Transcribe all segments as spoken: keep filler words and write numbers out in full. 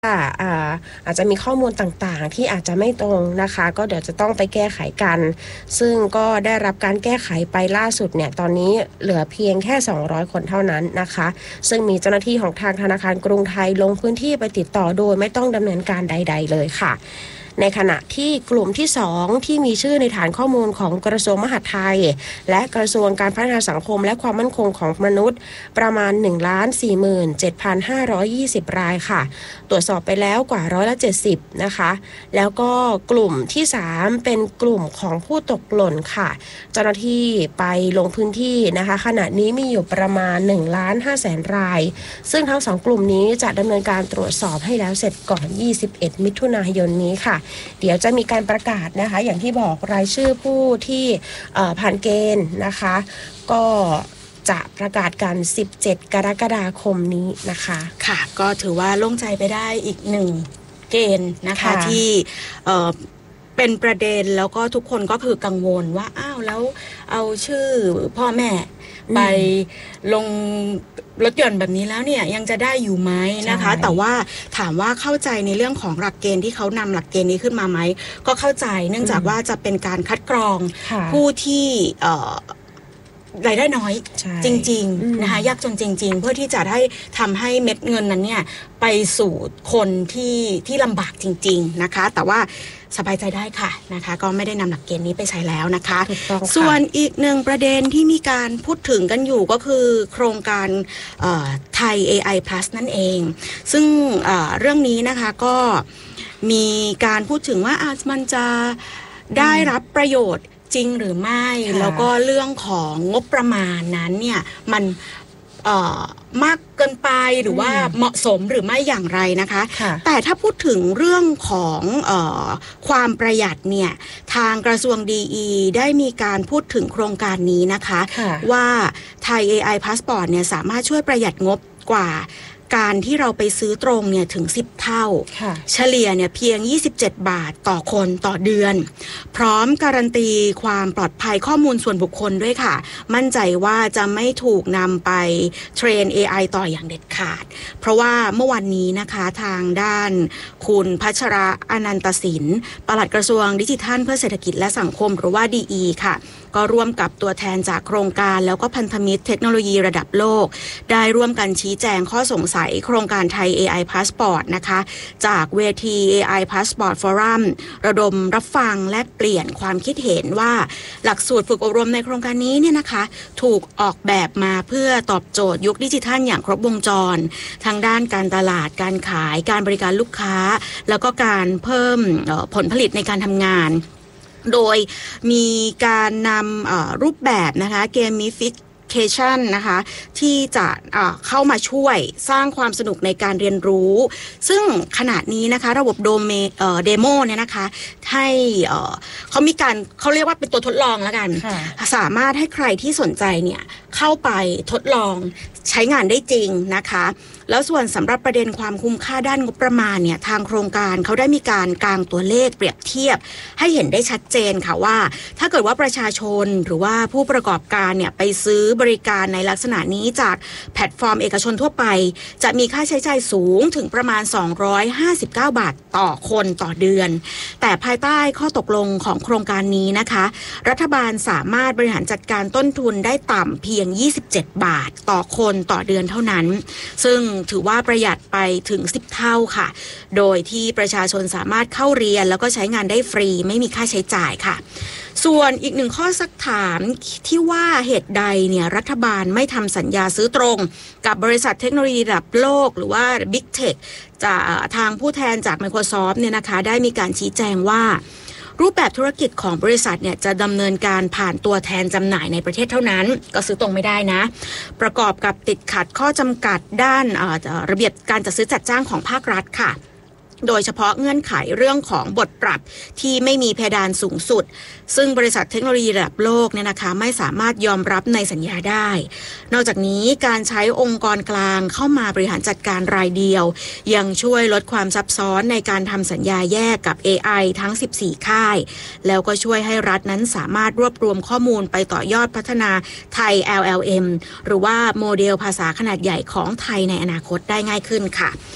อ่าอ่าอาจจะมีข้อมูลต่างๆที่อาจจะไม่ตรงนะคะก็เดี๋ยวจะต้องไปแก้ไขกันซึ่งก็ได้รับการแก้ไขไปล่าสุดเนี่ยตอนนี้เหลือเพียงแค่สองร้อยคนเท่านั้นนะคะซึ่งมีเจ้าหน้าที่ของทางธนาคารกรุงไทยลงพื้นที่ไปติดต่อโดยไม่ต้องดำเนินการใดๆเลยค่ะในขณะที่กลุ่มที่สองที่มีชื่อในฐานข้อมูลของกระทรวงมหาดไทยและกระทรวงการพัฒนาสังคมและความมั่นคงของมนุษย์ประมาณ หนึ่งล้านสี่หมื่นเจ็ดพันห้าร้อยยี่สิบ รายค่ะตรวจสอบไปแล้วกว่าร้อยละเจ็ดสิบนะคะแล้วก็กลุ่มที่สามเป็นกลุ่มของผู้ตกหล่นค่ะเจ้าหน้าที่ไปลงพื้นที่นะคะขณะนี้มีอยู่ประมาณ หนึ่งล้านห้าแสน รายซึ่งทั้งสองกลุ่มนี้จะดำเนินการตรวจสอบให้แล้วเสร็จก่อนยี่สิบเอ็ดมิถุนายนนี้ค่ะเดี๋ยวจะมีการประกาศนะคะอย่างที่บอกรายชื่อผู้ที่ผ่านเกณฑ์นะคะก็จะประกาศกันสิบเจ็ดกรกฎาคมนี้นะคะค่ะก็ถือว่าโล่งใจไปได้อีกหนึ่งเกณฑ์นะคะที่เอ่อเป็นประเด็นแล้วก็ทุกคนก็คือกังวลว่าอ้าวแล้วเอาชื่อพ่อแม่ไปลงรถยนต์แบบนี้แล้วเนี่ยยังจะได้อยู่ไหมนะคะแต่ว่าถามว่าเข้าใจในเรื่องของหลักเกณฑ์ที่เขานำหลักเกณฑ์นี้ขึ้นมาไหมก็เข้าใจเนื่องจากว่าจะเป็นการคัดกรองผู้ที่เอ่อรายได้น้อยจริงๆนะคะยากจนจริงๆเพื่อที่จะได้ทำให้เม็ดเงินนั้นเนี่ยไปสู่คนที่ที่ลำบากจริงๆนะคะแต่ว่าสบายใจได้ค่ะนะคะก็ไม่ได้นำหลักเกณฑ์นี้ไปใช้แล้วนะคะส่วนอีกหนึ่งประเด็นที่มีการพูดถึงกันอยู่ก็คือโครงการไทย เอ ไอ Plus นั่นเองซึ่งเรื่องนี้นะคะก็มีการพูดถึงว่าอาจมันจะได้รับประโยชน์จริงหรือไม่แล้วก็เรื่องของงบประมาณนั้นเนี่ยมันมากเกินไปหรือว่าเหมาะสมหรือไม่อย่างไรนะคะแต่ถ้าพูดถึงเรื่องของเอ่อความประหยัดเนี่ยทางกระทรวงดีอีได้มีการพูดถึงโครงการนี้นะคะว่าไทย เอ ไอ Passport เนี่ยสามารถช่วยประหยัดงบกว่าการที่เราไปซื้อตรงเนี่ยถึงสิบเท่าเฉลี่ยเนี่ยเพียงยี่สิบเจ็ดบาทต่อคนต่อเดือนพร้อมการันตีความปลอดภัยข้อมูลส่วนบุคคลด้วยค่ะมั่นใจว่าจะไม่ถูกนำไปเทรน เอ ไอ ต่ออย่างเด็ดขาดเพราะว่าเมื่อวันนี้นะคะทางด้านคุณพัชระอนันตศิลป์ปลัดกระทรวงดิจิทัลเพื่อเศรษฐกิจและสังคมหรือว่า ดี อี ค่ะก็ร่วมกับตัวแทนจากโครงการแล้วก็พันธมิตรเทคโนโลยีระดับโลกได้ร่วมกันชี้แจงข้อสงสัยโครงการไทย เอ ไอ Passport นะคะจากเวที เอ ไอ Passport Forum ระดมรับฟังและเปลี่ยนความคิดเห็นว่าหลักสูตรฝึกอบรมในโครงการนี้เนี่ยนะคะถูกออกแบบมาเพื่อตอบโจทย์ยุคดิจิทัลอย่างครบวงจรทางด้านการตลาดการขายการบริการลูกค้าแล้วก็การเพิ่มผลผลิตในการทำงานโดยมีการนำรูปแบบนะคะเกมมิฟิกนะคะที่จะเข้ามาช่วยสร้างความสนุกในการเรียนรู้ซึ่งขณะนี้นะคะระบบโดเมเดโมเนี่ยนะคะให้เขามีการเขาเรียกว่าเป็นตัวทดลองแล้วกันสามารถให้ใครที่สนใจเนี่ยเข้าไปทดลองใช้งานได้จริงนะคะแล้วส่วนสำหรับประเด็นความคุ้มค่าด้านงบประมาณเนี่ยทางโครงการเขาได้มีการกางตัวเลขเปรียบเทียบให้เห็นได้ชัดเจนค่ะว่าถ้าเกิดว่าประชาชนหรือว่าผู้ประกอบการเนี่ยไปซื้อบริการในลักษณะนี้จากแพลตฟอร์มเอกชนทั่วไปจะมีค่าใช้จ่ายสูงถึงประมาณสองร้อยห้าสิบเก้าบาทต่อคนต่อเดือนแต่ภายใต้ข้อตกลงของโครงการนี้นะคะรัฐบาลสามารถบริหารจัดการต้นทุนได้ต่ำเพียงยี่สิบเจ็ดบาทต่อคนต่อเดือนเท่านั้นซึ่งถือว่าประหยัดไปถึงสิบเท่าค่ะโดยที่ประชาชนสามารถเข้าเรียนแล้วก็ใช้งานได้ฟรีไม่มีค่าใช้จ่ายค่ะส่วนอีกหนึ่งข้อซักถามที่ว่าเหตุใดเนี่ยรัฐบาลไม่ทำสัญญาซื้อตรงกับบริษัทเทคโนโลยีระดับโลกหรือว่า Big Tech จากทางผู้แทนจาก Microsoft เนี่ยนะคะได้มีการชี้แจงว่ารูปแบบธุรกิจของบริษัทเนี่ยจะดำเนินการผ่านตัวแทนจำหน่ายในประเทศเท่านั้นก็ซื้อตรงไม่ได้นะประกอบกับติดขัดข้อจำกัดด้านระเบียบการจัดซื้อจัดจ้างของภาครัฐค่ะโดยเฉพาะเงื่อนไขเรื่องของบทปรับที่ไม่มีเพดานสูงสุดซึ่งบริษัทเทคโนโลยีระดับโลกเนี่ยนะคะไม่สามารถยอมรับในสัญญาได้นอกจากนี้การใช้องค์กรกลางเข้ามาบริหารจัดการรายเดียวยังช่วยลดความซับซ้อนในการทำสัญญาแยกกับ เอ ไอ ทั้งสิบสี่ค่ายแล้วก็ช่วยให้รัฐนั้นสามารถรวบรวมข้อมูลไปต่อยอดพัฒนาไทย แอล แอล เอ็ม หรือว่าโมเดลภาษาขนาดใหญ่ของไทยในอนาคตได้ง่ายขึ้นค่ะ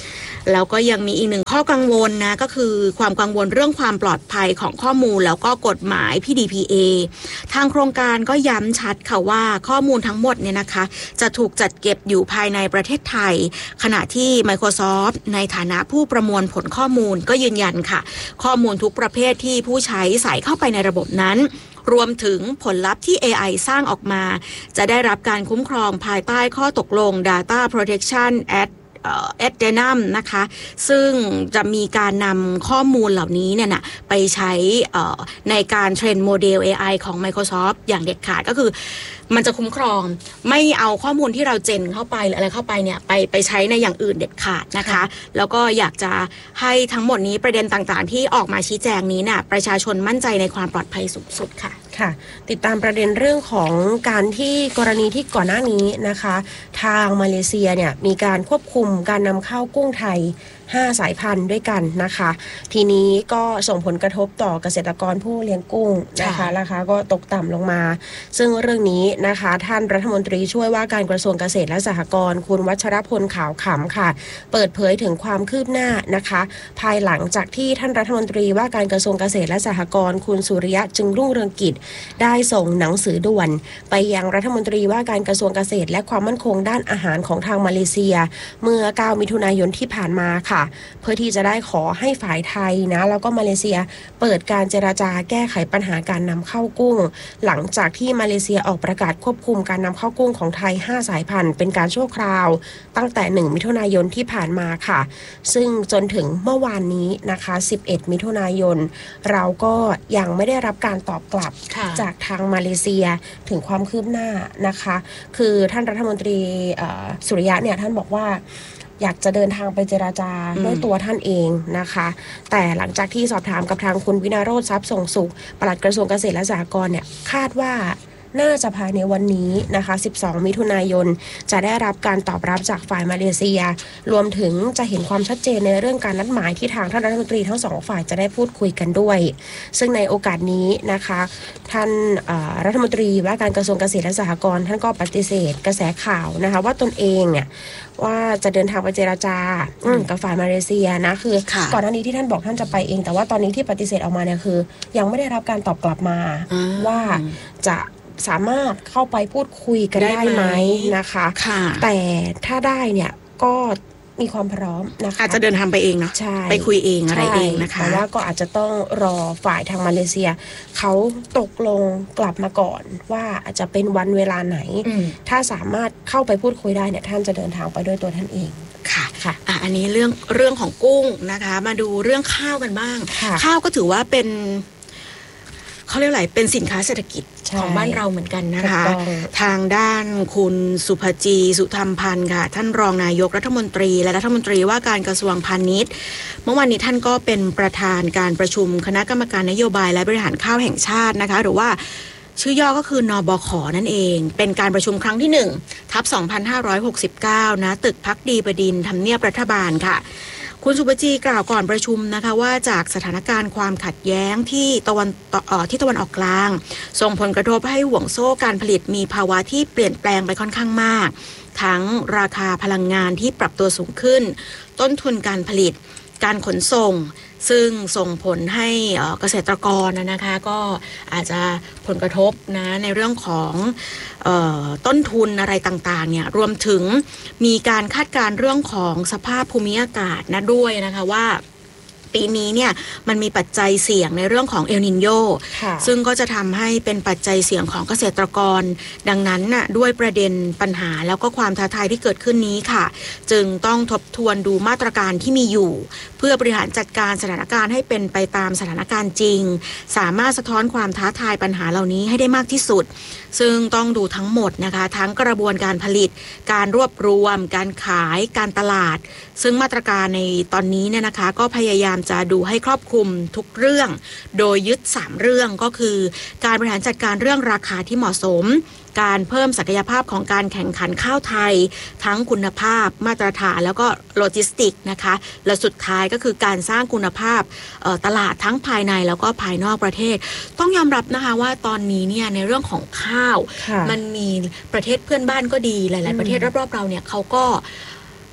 แล้วก็ยังมีอีกหนึ่งข้อกังวลนะก็คือความกังวลเรื่องความปลอดภัยของข้อมูลแล้วก็กฎหมาย พี ดี พี เอ ทางโครงการก็ย้ำชัดค่ะว่าข้อมูลทั้งหมดเนี่ยนะคะจะถูกจัดเก็บอยู่ภายในประเทศไทยขณะที่ Microsoft ในฐานะผู้ประมวลผลข้อมูลก็ยืนยันค่ะข้อมูลทุกประเภทที่ผู้ใช้ใส่เข้าไปในระบบนั้นรวมถึงผลลัพธ์ที่ เอ ไอ สร้างออกมาจะได้รับการคุ้มครองภายใต้ข้อตกลง Data Protection Actเอดเดนัมนะคะซึ่งจะมีการนำข้อมูลเหล่านี้เนี่ยนะไปใช้ในการเทรนโมเดล เอ ไอ ของ Microsoft อย่างเด็ดขาดก็คือมันจะคุ้มครองไม่เอาข้อมูลที่เราเจนเข้าไปหรืออะไรเข้าไปเนี่ยไปไปใช้ในอย่างอื่นเด็ดขาดนะคะแล้วก็อยากจะให้ทั้งหมดนี้ประเด็นต่างๆที่ออกมาชี้แจงนี้น่ะประชาชนมั่นใจในความปลอดภัยสูงสุดค่ะค่ะติดตามประเด็นเรื่องของการที่กรณีที่ก่อนหน้านี้นะคะทางมาเลเซียเนี่ยมีการควบคุมการนำเข้ากุ้งไทยห้าสายพันธุ์ด้วยกันนะคะทีนี้ก็ส่งผลกระทบต่อเกษตรกรผู้เลี้ยงกุ้งนะคะราคาก็ตกต่ำลงมาซึ่งเรื่องนี้นะคะท่านรัฐมนตรีช่วยว่าการกระทรวงเกษตรและสหกรณ์คุณวัชรพลขาวขำค่ะเปิดเผยถึงความคืบหน้านะคะภายหลังจากที่ท่านรัฐมนตรีว่าการกระทรวงเกษตรและสหกรณ์คุณสุริยะจึงรุ่งเรืองกิจได้ส่งหนังสือด่วนไปยังรัฐมนตรีว่าการกระทรวงเกษตรและความมั่นคงด้านอาหารของทางมาเลเซียเมื่อเก้ามิถุนายนที่ผ่านมาค่ะเพื่อที่จะได้ขอให้ฝ่ายไทยนะแล้วก็มาเลเซียเปิดการเจรจาแก้ไขปัญหาการนำเข้ากุ้งหลังจากที่มาเลเซียออกประกาศควบคุมการนำเข้ากุ้งของไทยห้าสายพันธุ์เป็นการชั่วคราวตั้งแต่หนึ่งมิถุนายนที่ผ่านมาค่ะซึ่งจนถึงเมื่อวานนี้นะคะสิบเอ็ดมิถุนายนเราก็ยังไม่ได้รับการตอบกลับจากทางมาเลเซียถึงความคืบหน้านะคะคือท่านรัฐมนตรีสุริยะเนี่ยท่านบอกว่าอยากจะเดินทางไปเจราจาด้วยตัวท่านเองนะคะแต่หลังจากที่สอบถามกับทางคุณวินาโรจน์ทรัพย์ส่งสุขปลัดกระทรวงเกษตรและสหกรณ์เนี่ยคาดว่าน่าจะภายในวันนี้นะคะสิบสองมิถุนายนจะได้รับการตอบรับจากฝ่ายมาเลเซียรวมถึงจะเห็นความชัดเจนในเรื่องการนัดหมายที่ทางท่านรัฐมนตรีทั้งสองฝ่ายจะได้พูดคุยกันด้วยซึ่งในโอกาสนี้นะคะท่านรัฐมนตรีว่าการกระทรวงเกษตรและสหกรณ์ท่านก็ปฏิเสธกระแสข่าวนะคะว่าตนเองเนี่ยว่าจะเดินทางไปเจราจากับฝ่ายมาเลเซียนะคือก่อนหน้านี้ที่ท่านบอกท่านจะไปเองแต่ว่าตอนนี้ที่ปฏิเสธออกมาเนี่ยคือยังไม่ได้รับการตอบกลับมาว่าจะสามารถเข้าไปพูดคุยกันได้ไหมนะคะแต่ถ้าได้เนี่ยก็มีความพร้อมนะคะอาจจะเดินทางไปเองเนาะไปคุยเองอะไรเองนะคะแต่ว่าก็อาจจะต้องรอฝ่ายทางมาเลเซียเขาตกลงกลับมาก่อนว่าอาจจะเป็นวันเวลาไหนถ้าสามารถเข้าไปพูดคุยได้เนี่ยท่านจะเดินทางไปด้วยตัวท่านเองค่ะค่ะอ่ะอันนี้เรื่องเรื่องของกุ้งนะคะมาดูเรื่องข้าวกันบ้างข้าวก็ถือว่าเป็นเขาเรียกอะไรเป็นสินค้าเศรษฐกิจของบ้านเราเหมือนกันนะคะทางด้านคุณสุภจีสุธรรมพันธ์ค่ะท่านรองนายกรัฐมนตรีและรัฐมนตรีว่าการกระทรวงพาณิชย์เมื่อวานนี้ท่านก็เป็นประธานการประชุมคณะกรรมการนโยบายและบริหารข้าวแห่งชาตินะคะหรือว่าชื่อย่อก็คือนบข.นั่นเองเป็นการประชุมครั้งที่หนึ่งทับสองพันห้าร้อยหกสิบเก้านะตึกภักดีบดินทร์ทำเนียบรัฐบาลค่ะคุณสุภจีกล่าวก่อนประชุมนะคะว่าจากสถานการณ์ความขัดแย้งที่ตะวันเอ่อที่ตะวันออกกลางส่งผลกระทบให้ห่วงโซ่การผลิตมีภาวะที่เปลี่ยนแปลงไปค่อนข้างมากทั้งราคาพลังงานที่ปรับตัวสูงขึ้นต้นทุนการผลิตการขนส่งซึ่งส่งผลให้เกษตรกรนะคะก็อาจจะผลกระทบนะในเรื่องของเอ่อต้นทุนอะไรต่างๆเนี่ยรวมถึงมีการคาดการณ์เรื่องของสภาพภูมิอากาศนะด้วยนะคะว่าปีนี้เนี่ยมันมีปัจจัยเสี่ยงในเรื่องของเอลนิโญซึ่งก็จะทำให้เป็นปัจจัยเสี่ยงของเกษตรกรดังนั้นน่ะด้วยประเด็นปัญหาแล้วก็ความท้าทายที่เกิดขึ้นนี้ค่ะจึงต้องทบทวนดูมาตรการที่มีอยู่เพื่อบริหารจัดการสถานการณ์ให้เป็นไปตามสถานการณ์จริงสามารถสะท้อนความท้าทายปัญหาเหล่านี้ให้ได้มากที่สุดซึ่งต้องดูทั้งหมดนะคะทั้งกระบวนการผลิตการรวบรวมการขายการตลาดซึ่งมาตรการในตอนนี้เนี่ยนะคะก็พยายามจะดูให้ครอบคลุมทุกเรื่องโดยยึดสามเรื่องก็คือการบริหารจัดการเรื่องราคาที่เหมาะสมการเพิ่มศักยภาพของการแข่งขันข้าวไทยทั้งคุณภาพมาตรฐานแล้วก็โลจิสติกนะคะและสุดท้ายก็คือการสร้างคุณภาพตลาดทั้งภายในแล้วก็ภายนอกประเทศต้องยอมรับนะคะว่าตอนนี้เนี่ยในเรื่องของข้าวมันมีประเทศเพื่อนบ้านก็ดีหลายๆประเทศรอบๆเราเนี่ยเขาก็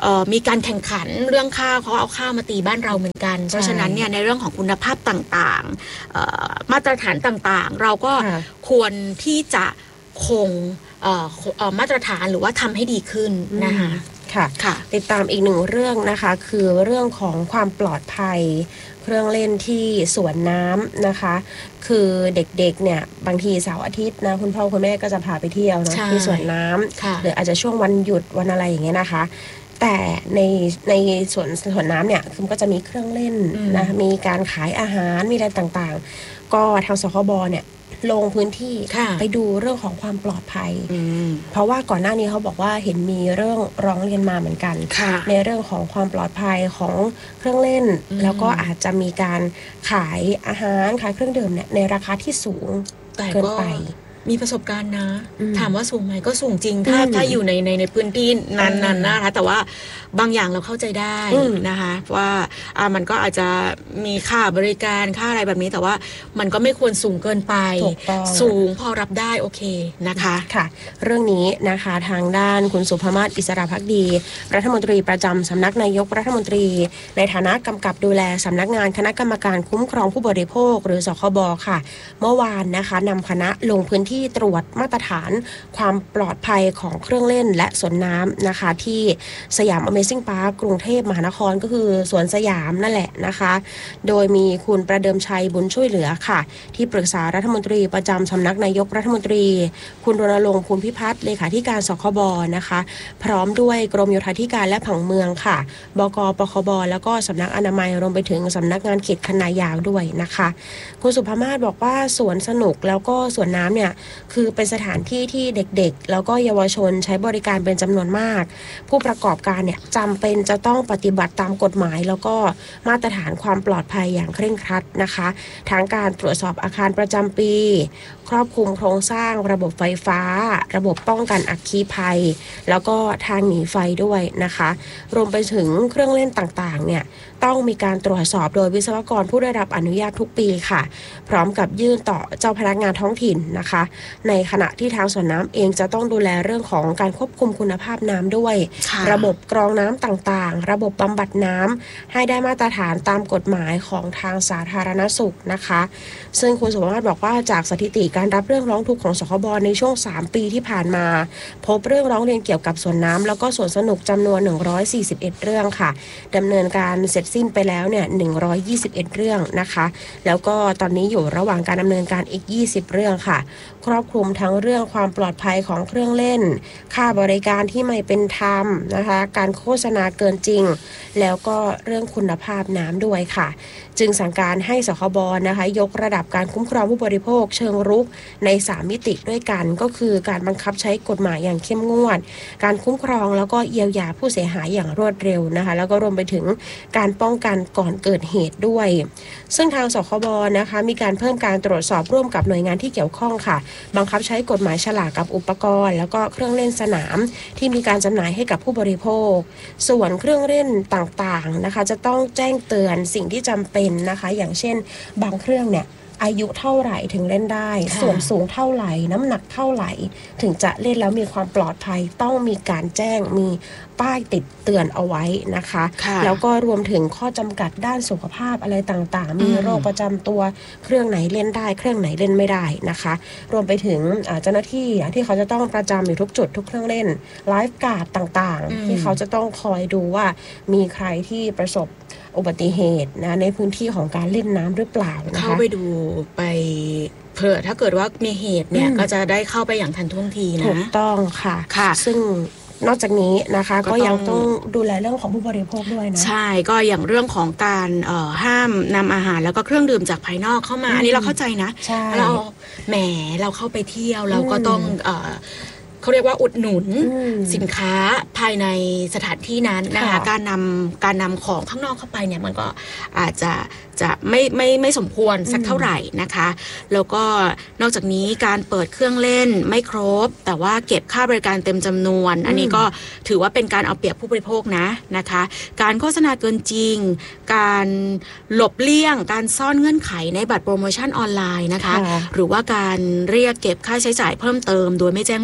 มีการแข่งขันเรื่องข้าวเขาเอาข้าวมาตีบ้านเราเหมือนกันเพราะฉะนั้นเนี่ยในเรื่องของคุณภาพต่างๆมาตรฐานต่างๆเราก็ควรที่จะคงมาตรฐานหรือว่าทำให้ดีขึ้นนะคะค่ะค่ะติดตามอีกหนึ่งเรื่องนะคะคือเรื่องของความปลอดภัยเครื่องเล่นที่สวนน้ำนะคะคือเด็กๆเนี่ยบางทีเสาร์อาทิตย์นะคุณพ่อคุณแม่ก็จะพาไปเที่ยวเนาะที่สวนน้ำหรืออาจจะช่วงวันหยุดวันอะไรอย่างเงี้ยนะคะแต่ในในสวนสวนน้ำเนี่ยคือก็จะมีเครื่องเล่นนะมีการขายอาหารมีอะไรต่างๆก็ทางสคบเนี่ยลงพื้นที่ไปดูเรื่องของความปลอดภัยเพราะว่าก่อนหน้านี้เขาบอกว่าเห็นมีเรื่องร้องเรียนมาเหมือนกันในเรื่องของความปลอดภัยของเครื่องเล่นแล้วก็อาจจะมีการขายอาหารขายเครื่องดื่มเนี่ยในราคาที่สูงเกินไปมีประสบการณ์นะถามว่าสูงไหมก็สูงจริงถ้าถ้าอยู่ในในในพื้นที่นั้นๆนะคะแต่ว่าบางอย่างเราเข้าใจได้นะคะว่าอ่ามันก็อาจจะมีค่าบริการค่าอะไรแบบนี้แต่ว่ามันก็ไม่ควรสูงเกินไปสูงพอรับได้โอเคนะคะค่ะเรื่องนี้นะคะทางด้านคุณสุภมาศอิสระภักดีรัฐมนตรีประจำสำนักนายกรัฐมนตรีในฐานะกำกับดูแลสำนักงานคณะกรรมการคุ้มครองผู้บริโภคหรือสคบค่ะเมื่อวานนะคะนำคณะลงพื้นที่ที่ตรวจมาตรฐานความปลอดภัยของเครื่องเล่นและสวนน้ำนะคะที่สยาม Amazing Park กรุงเทพมหานครก็คือสวนสยามนั่นแหละนะคะโดยมีคุณประเดิมชัยบุญช่วยเหลือค่ะที่ปรึกษารัฐมนตรีประจำสำนักนายกรัฐมนตรีคุณรณรงค์ภูลพิพัฒน์เลขาธิการสคบนะคะพร้อมด้วยกรมโยธาธิการและผังเมืองค่ะบก.ปคบแล้วก็สำนักอนามัยรวมไปถึงสำนักงานเขตคันนายาวด้วยนะคะคุณสุภมาศบอกว่าสวนสนุกแล้วก็สวนน้ำเนี่ยคือเป็นสถานที่ที่เด็กๆแล้วก็เยาวชนใช้บริการเป็นจำนวนมากผู้ประกอบการเนี่ยจำเป็นจะต้องปฏิบัติตามกฎหมายแล้วก็มาตรฐานความปลอดภัยอย่างเคร่งครัดนะคะทั้งการตรวจสอบอาคารประจำปีครอบคลุมโครงสร้างระบบไฟฟ้าระบบป้องกันอัคคีภัยแล้วก็ทางหนีไฟด้วยนะคะรวมไปถึงเครื่องเล่นต่างๆเนี่ยต้องมีการตรวจสอบโดยวิศวกรผู้ได้รับอนุญาตทุกปีค่ะพร้อมกับยื่นต่อเจ้าพนักงานท้องถิ่นนะคะในขณะที่ทางสวนน้ำเองจะต้องดูแลเรื่องของการควบคุมคุณภาพน้ำด้วยระบบกรองน้ำต่างๆระบบบำบัดน้ำให้ได้มาตรฐานตามกฎหมายของทางสาธารณสุขนะคะซึ่งคุณสุภาพบอกว่าจากสถิติการรับเรื่องร้องทุกข์ของสคบในช่วงสามปีที่ผ่านมาพบเรื่องร้องเรียนเกี่ยวกับสวนน้ำแล้วก็สวนสนุกจำนวนหนึ่งร้อยสี่สิบเอ็ดเรื่องค่ะดำเนินการเสร็จสิ้นไปแล้วเนี่ยหนึ่งร้อยยี่สิบเอ็ดเรื่องนะคะแล้วก็ตอนนี้อยู่ระหว่างการดำเนินการอีกยี่สิบเรื่องค่ะครอบคลุมทั้งเรื่องความปลอดภัยของเครื่องเล่นค่าบริการที่ไม่เป็นธรรมนะคะการโฆษณาเกินจริงแล้วก็เรื่องคุณภาพน้ำด้วยค่ะจึงสั่งการให้สคบนะคะยกระดับการคุ้มครองผู้บริโภคเชิงรุกในสามมิติด้วยกันก็คือการบังคับใช้กฎหมายอย่างเข้มงวดการคุ้มครองแล้วก็เยียวยาผู้เสียหายอย่างรวดเร็วนะคะแล้วก็รวมไปถึงการป้องกันก่อนเกิดเหตุด้วยซึ่งทางสคบนะคะมีการเพิ่มการตรวจสอบร่วมกับหน่วยงานที่เกี่ยวข้องค่ะบังคับใช้กฎหมายฉลากกับอุปกรณ์แล้วก็เครื่องเล่นสนามที่มีการจำหน่ายให้กับผู้บริโภคส่วนเครื่องเล่นต่างๆนะคะจะต้องแจ้งเตือนสิ่งที่จำเป็นนะคะอย่างเช่นบางเครื่องเนี่ยอายุเท่าไหร่ถึงเล่นได้ส่วนสูงเท่าไหร่น้ำหนักเท่าไหร่ถึงจะเล่นแล้วมีความปลอดภัยต้องมีการแจ้งมีป้ายติดเตือนเอาไว้นะคะแล้วก็รวมถึงข้อจำกัดด้านสุขภาพอะไรต่างๆมีโรคประจำตัวเครื่องไหนเล่นได้เครื่องไหนเล่นไม่ได้นะคะรวมไปถึงเจ้าหน้าที่ที่เขาจะต้องประจำอยู่ทุกจุดทุกเครื่องเล่นไลฟ์การ์ดต่างๆที่เขาจะต้องคอยดูว่ามีใครที่ประสบอุบัติเหตุนะในพื้นที่ของการเล่นน้ำหรือเปล่านะคะเข้าไปดูไปเผื่อถ้าเกิดว่ามีเหตุเนี่ยก็จะได้เข้าไปอย่างทันท่วงทีนะถูกต้องค่ะค่ะซึ่งนอกจากนี้นะคะก็ยังต้องดูแลเรื่องของผู้บริโภคด้วยนะใช่ก็อย่างเรื่องของการห้ามนำอาหารแล้วก็เครื่องดื่มจากภายนอกเข้ามาอันนี้เราเข้าใจนะเราแหมเราเข้าไปเที่ยวเราก็ต้องเขาเรียกว่าอุดหนุนสินค้าภายในสถานที่นั้นนะคะการนำการนำของข้างนอกเข้าไปเนี่ยมันก็อาจจะจะไม่ไม่ไม่สมควรสักเท่าไหร่นะคะแล้วก็นอกจากนี้การเปิดเครื่องเล่นไม่ครบแต่ว่าเก็บค่าบริการเต็มจำนวนอันนี้ก็ถือว่าเป็นการเอาเปรียบผู้บริโภคนะนะคะการโฆษณาเกินจริงการหลบเลี่ยงการซ่อนเงื่อนไขในบัตรโปรโมชั่นออนไลน์นะคะหรือว่าการเรียกเก็บค่าใช้จ่ายเพิ่มเติมโดยไม่แจ้งล่วงหน้า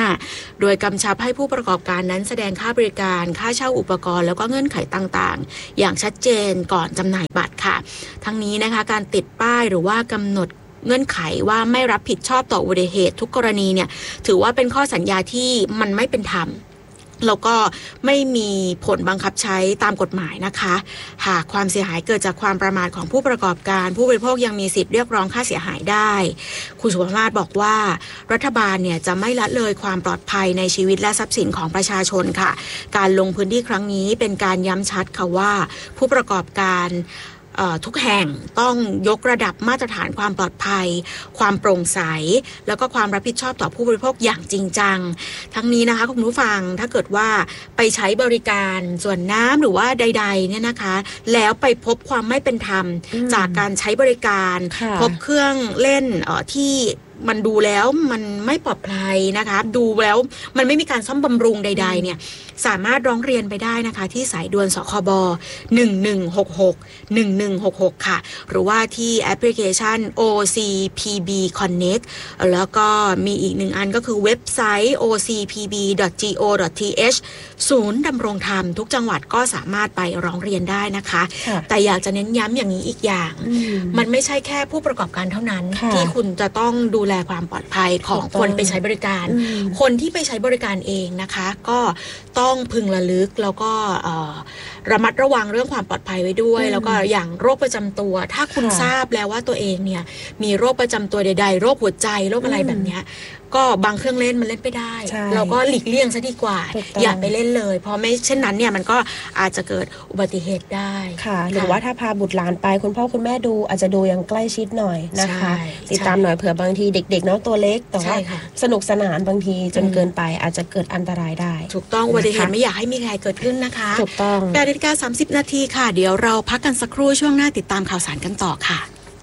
โดยกำชับให้ผู้ประกอบการนั้นแสดงค่าบริการค่าเช่าอุปกรณ์แล้วก็เงื่อนไขต่างๆอย่างชัดเจนก่อนจำหน่ายบัตรค่ะทั้งนี้นะคะการติดป้ายหรือว่ากำหนดเงื่อนไขว่าไม่รับผิดชอบต่ออุบัติเหตุทุกกรณีเนี่ยถือว่าเป็นข้อสัญญาที่มันไม่เป็นธรรมแล้วก็ไม่มีผลบังคับใช้ตามกฎหมายนะคะหากความเสียหายเกิดจากความประมาทของผู้ประกอบการผู้บริโภคยังมีสิทธิ์เรียกร้องค่าเสียหายได้คุณสุภาพบอกว่ารัฐบาลเนี่ยจะไม่ละเลยความปลอดภัยในชีวิตและทรัพย์สินของประชาชนค่ะการลงพื้นที่ครั้งนี้เป็นการย้ำชัดค่ะว่าผู้ประกอบการทุกแห่งต้องยกระดับมาตรฐานความปลอดภัยความโปร่งใสแล้วก็ความรับผิดชอบต่อผู้บริโภคอย่างจริงจังทั้งนี้นะคะคุณผู้ฟังถ้าเกิดว่าไปใช้บริการส่วนน้ำหรือว่าใดๆเนี่ยนะคะแล้วไปพบความไม่เป็นธรรมจากการใช้บริการพบเครื่องเล่นที่มันดูแล้วมันไม่ปลอดภัยนะคะดูแล้วมันไม่มีการซ่อมบำรุงใดๆเนี่ยสามารถร้องเรียนไปได้นะคะที่สายด่วนสคบหนึ่งหนึ่งหกหก หนึ่งหนึ่งหกหกค่ะหรือว่าที่แอปพลิเคชัน โอ ซี พี บี Connect แล้วก็มีอีกหนึ่งอันก็คือเว็บไซต์ โอ ซี พี บี ดอท จี โอ ดอท ที เอช ศูนย์ดำรงธรรมทุกจังหวัดก็สามารถไปร้องเรียนได้นะคะแต่อยากจะเน้นย้ำอย่างนี้อีกอย่างมันไม่ใช่แค่ผู้ประกอบการเท่านั้นที่คุณจะต้องดูแลความปลอดภัยของคนไปใช้บริการคนที่ไปใช้บริการเองนะคะก็ต้องพึงระลึกแล้วก็ระมัดระวังเรื่องความปลอดภัยไว้ด้วยแล้วก็อย่างโรคประจำตัวถ้าคุณทราบแล้วว่าตัวเองเนี่ยมีโรคประจำตัวใดๆโรคหัวใจโรคอะไรแบบนี้ก็บางเครื่องเล่นมันเล่นไม่ได้เราก็หลีกเลี่ยงซะดีกว่าอย่าไปเล่นเลยเพราะไม่เช่นนั้นเนี่ยมันก็อาจจะเกิดอุบัติเหตุได้ค่ะหรือว่าถ้าพาบุตรหลานไปคุณพ่อคุณแม่ดูอาจจะดูอย่างใกล้ชิดหน่อยนะคะติดตามหน่อยเผื่อบางทีเด็กๆเนาะตัวเล็กแต่ว่าสนุกสนานบางทีจนเกินไปอาจจะเกิดอันตรายได้ถูกต้องอุบัติเหตุไม่อยากให้มีใครเกิดขึ้นนะคะถูกต้องแปดนาฬิกาสามสิบนาทีค่ะเดี๋ยวเราพักกันสักครู่ช่วงหน้าติดตามข่าวสารกันต่อค่ะ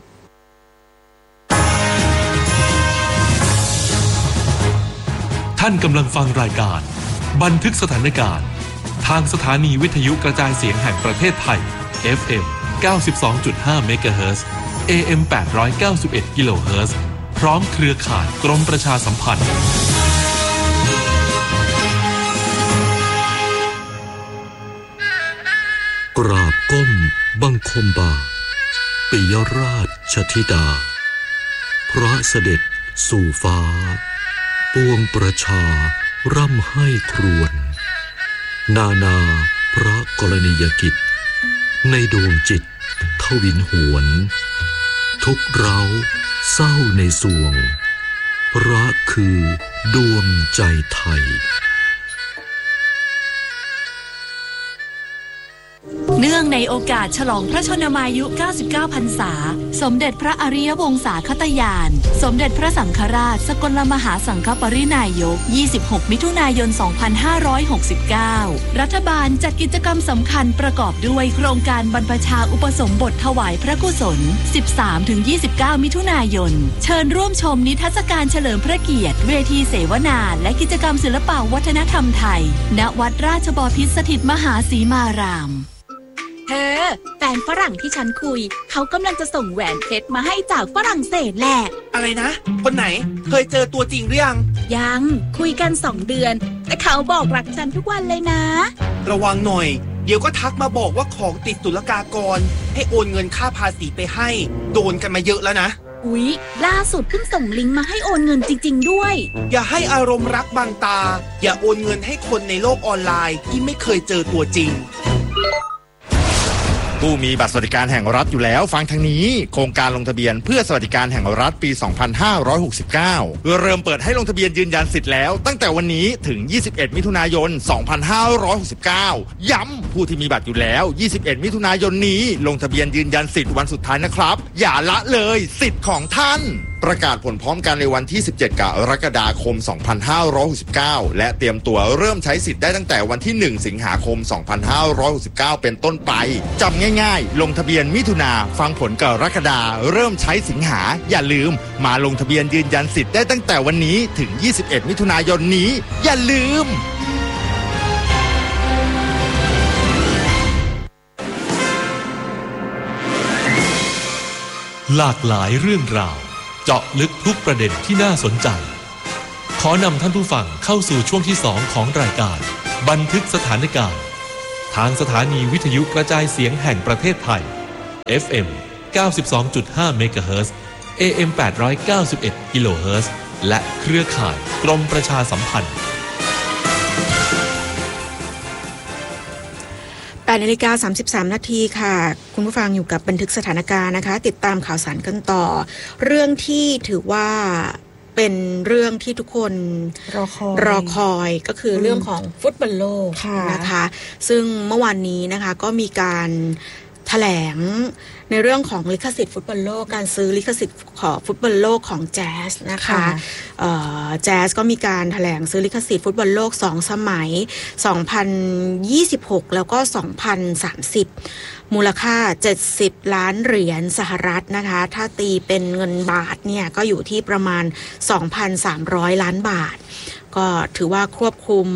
ท่านกำลังฟังรายการบันทึกสถานการณ์ทางสถานีวิทยุกระจายเสียงแห่งประเทศไทย เอฟ เอ็ม เก้าสิบสองจุดห้า เมกะเฮิรตซ์ เอ เอ็ม แปดร้อยเก้าสิบเอ็ด กิโลเฮิรตซ์ พร้อมเครือข่ายกรมประชาสัมพันธ์กราบก้มบังคมบาทปิยราชธิดาพระเสด็จสู่ฟ้าปวงประชาร่ำให้ครวญนานาพระกรณียกิจในดวงจิตทวินหวนทุกเร้าเศร้าในสวงพระคือดวงใจไทยเนื่องในโอกาสฉลองพระชนมายุ เก้าสิบเก้า พรรษาสมเด็จพระอริยวงศาคตยานสมเด็จพระสังฆราชสกลมหาสังฆปรินายกยี่สิบหกมิถุนายนสองพันห้าร้อยหกสิบเก้ารัฐบาลจัดกิจกรรมสำคัญประกอบด้วยโครงการบรรพชาอุปสมบทถวายพระกุศล สิบสามถึงยี่สิบเก้า มิถุนายนเชิญร่วมชมนิทรรศการเฉลิมพระเกียรติเวทีเสวนาและกิจกรรมศิลปวัฒนธรรมไทยณวัดราชบพิตรสถิตมหาสีมารามเธอแฟนฝรั่งที่ฉันคุยเขากำลังจะส่งแหวนเพชรมาให้จากฝรั่งเศสแหละอะไรนะคนไหนเคยเจอตัวจริงหรือยังยังคุยกันสองเดือนแต่เขาบอกรักฉันทุกวันเลยนะระวังหน่อยเดี๋ยวก็ทักมาบอกว่าของติดศุลกากรให้โอนเงินค่าภาษีไปให้โดนกันมาเยอะแล้วนะอุ๊ยล่าสุดเพิ่งส่งลิงก์มาให้โอนเงินจริงๆด้วยอย่าให้อารมณ์รักบังตาอย่าโอนเงินให้คนในโลกออนไลน์ที่ไม่เคยเจอตัวจริงผู้มีบัตรสวัสดิการแห่งรัฐอยู่แล้วฟังทางนี้โครงการลงทะเบียนเพื่อสวัสดิการแห่งรัฐปี สองพันห้าร้อยหกสิบเก้า เริ่มเปิดให้ลงทะเบียนยืนยันสิทธิ์แล้วตั้งแต่วันนี้ถึง ยี่สิบเอ็ด มิถุนายน สองพันห้าร้อยหกสิบเก้า ย้ำผู้ที่มีบัตรอยู่แล้ว ยี่สิบเอ็ด มิถุนายนนี้ลงทะเบียนยืนยันสิทธิ์วันสุดท้ายนะครับอย่าละเลยสิทธิ์ของท่านประกาศผลพร้อมกันในวันที่ สิบเจ็ด กรกฎาคม สองพันห้าร้อยหกสิบเก้า และเตรียมตัวเริ่มใช้สิทธิ์ได้ตั้งแต่วันที่ หนึ่ง สิงหาคม สองพันห้าร้อยหกสิบเก้า เป็นต้นไปจำง่ายๆลงทะเบียนมิถุนาฟังผลกรกฎาเริ่มใช้สิงหาอย่าลืมมาลงทะเบียนยืนยันสิทธิ์ได้ตั้งแต่วันนี้ถึง ยี่สิบเอ็ด มิถุนายนนี้อย่าลืมหลากหลายเรื่องราวเจาะลึกทุกประเด็นที่น่าสนใจขอนำท่านผู้ฟังเข้าสู่ช่วงที่สองของรายการบันทึกสถานการณ์ทางสถานีวิทยุกระจายเสียงแห่งประเทศไทย เอฟ เอ็ม เก้าสิบสองจุดห้า เมกะเฮิรตซ์ เอ เอ็ม แปดร้อยเก้าสิบเอ็ด กิโลเฮิรตซ์ และเครือข่ายกรมประชาสัมพันธ์แปดนาฬิกาสามสิบสามนาทีค่ะคุณผู้ฟังอยู่กับบันทึกสถานการณ์นะคะติดตามข่าวสารกันต่อเรื่องที่ถือว่าเป็นเรื่องที่ทุกคนรอคอยรอคอยก็คือเรื่องของฟุตบอลโลกนะคะซึ่งเมื่อวานนี้นะคะก็มีการแถลงในเรื่องของลิขสิทธิ์ฟุตบอลโลกการซื้อลิขสิทธิ์ของฟุตบอลโลกของแจ๊สนะคะแจ๊สก็มีการแถลงซื้อลิขสิทธิ์ฟุตบอลโลกสองสมัยสองพันยี่สิบหกแล้วก็สองพันสามสิบมูลค่าเจ็ดสิบล้านเหรียญสหรัฐนะคะถ้าตีเป็นเงินบาทเนี่ยก็อยู่ที่ประมาณ สองพันสามร้อย ล้านบาทก็ถือว่าควบคุม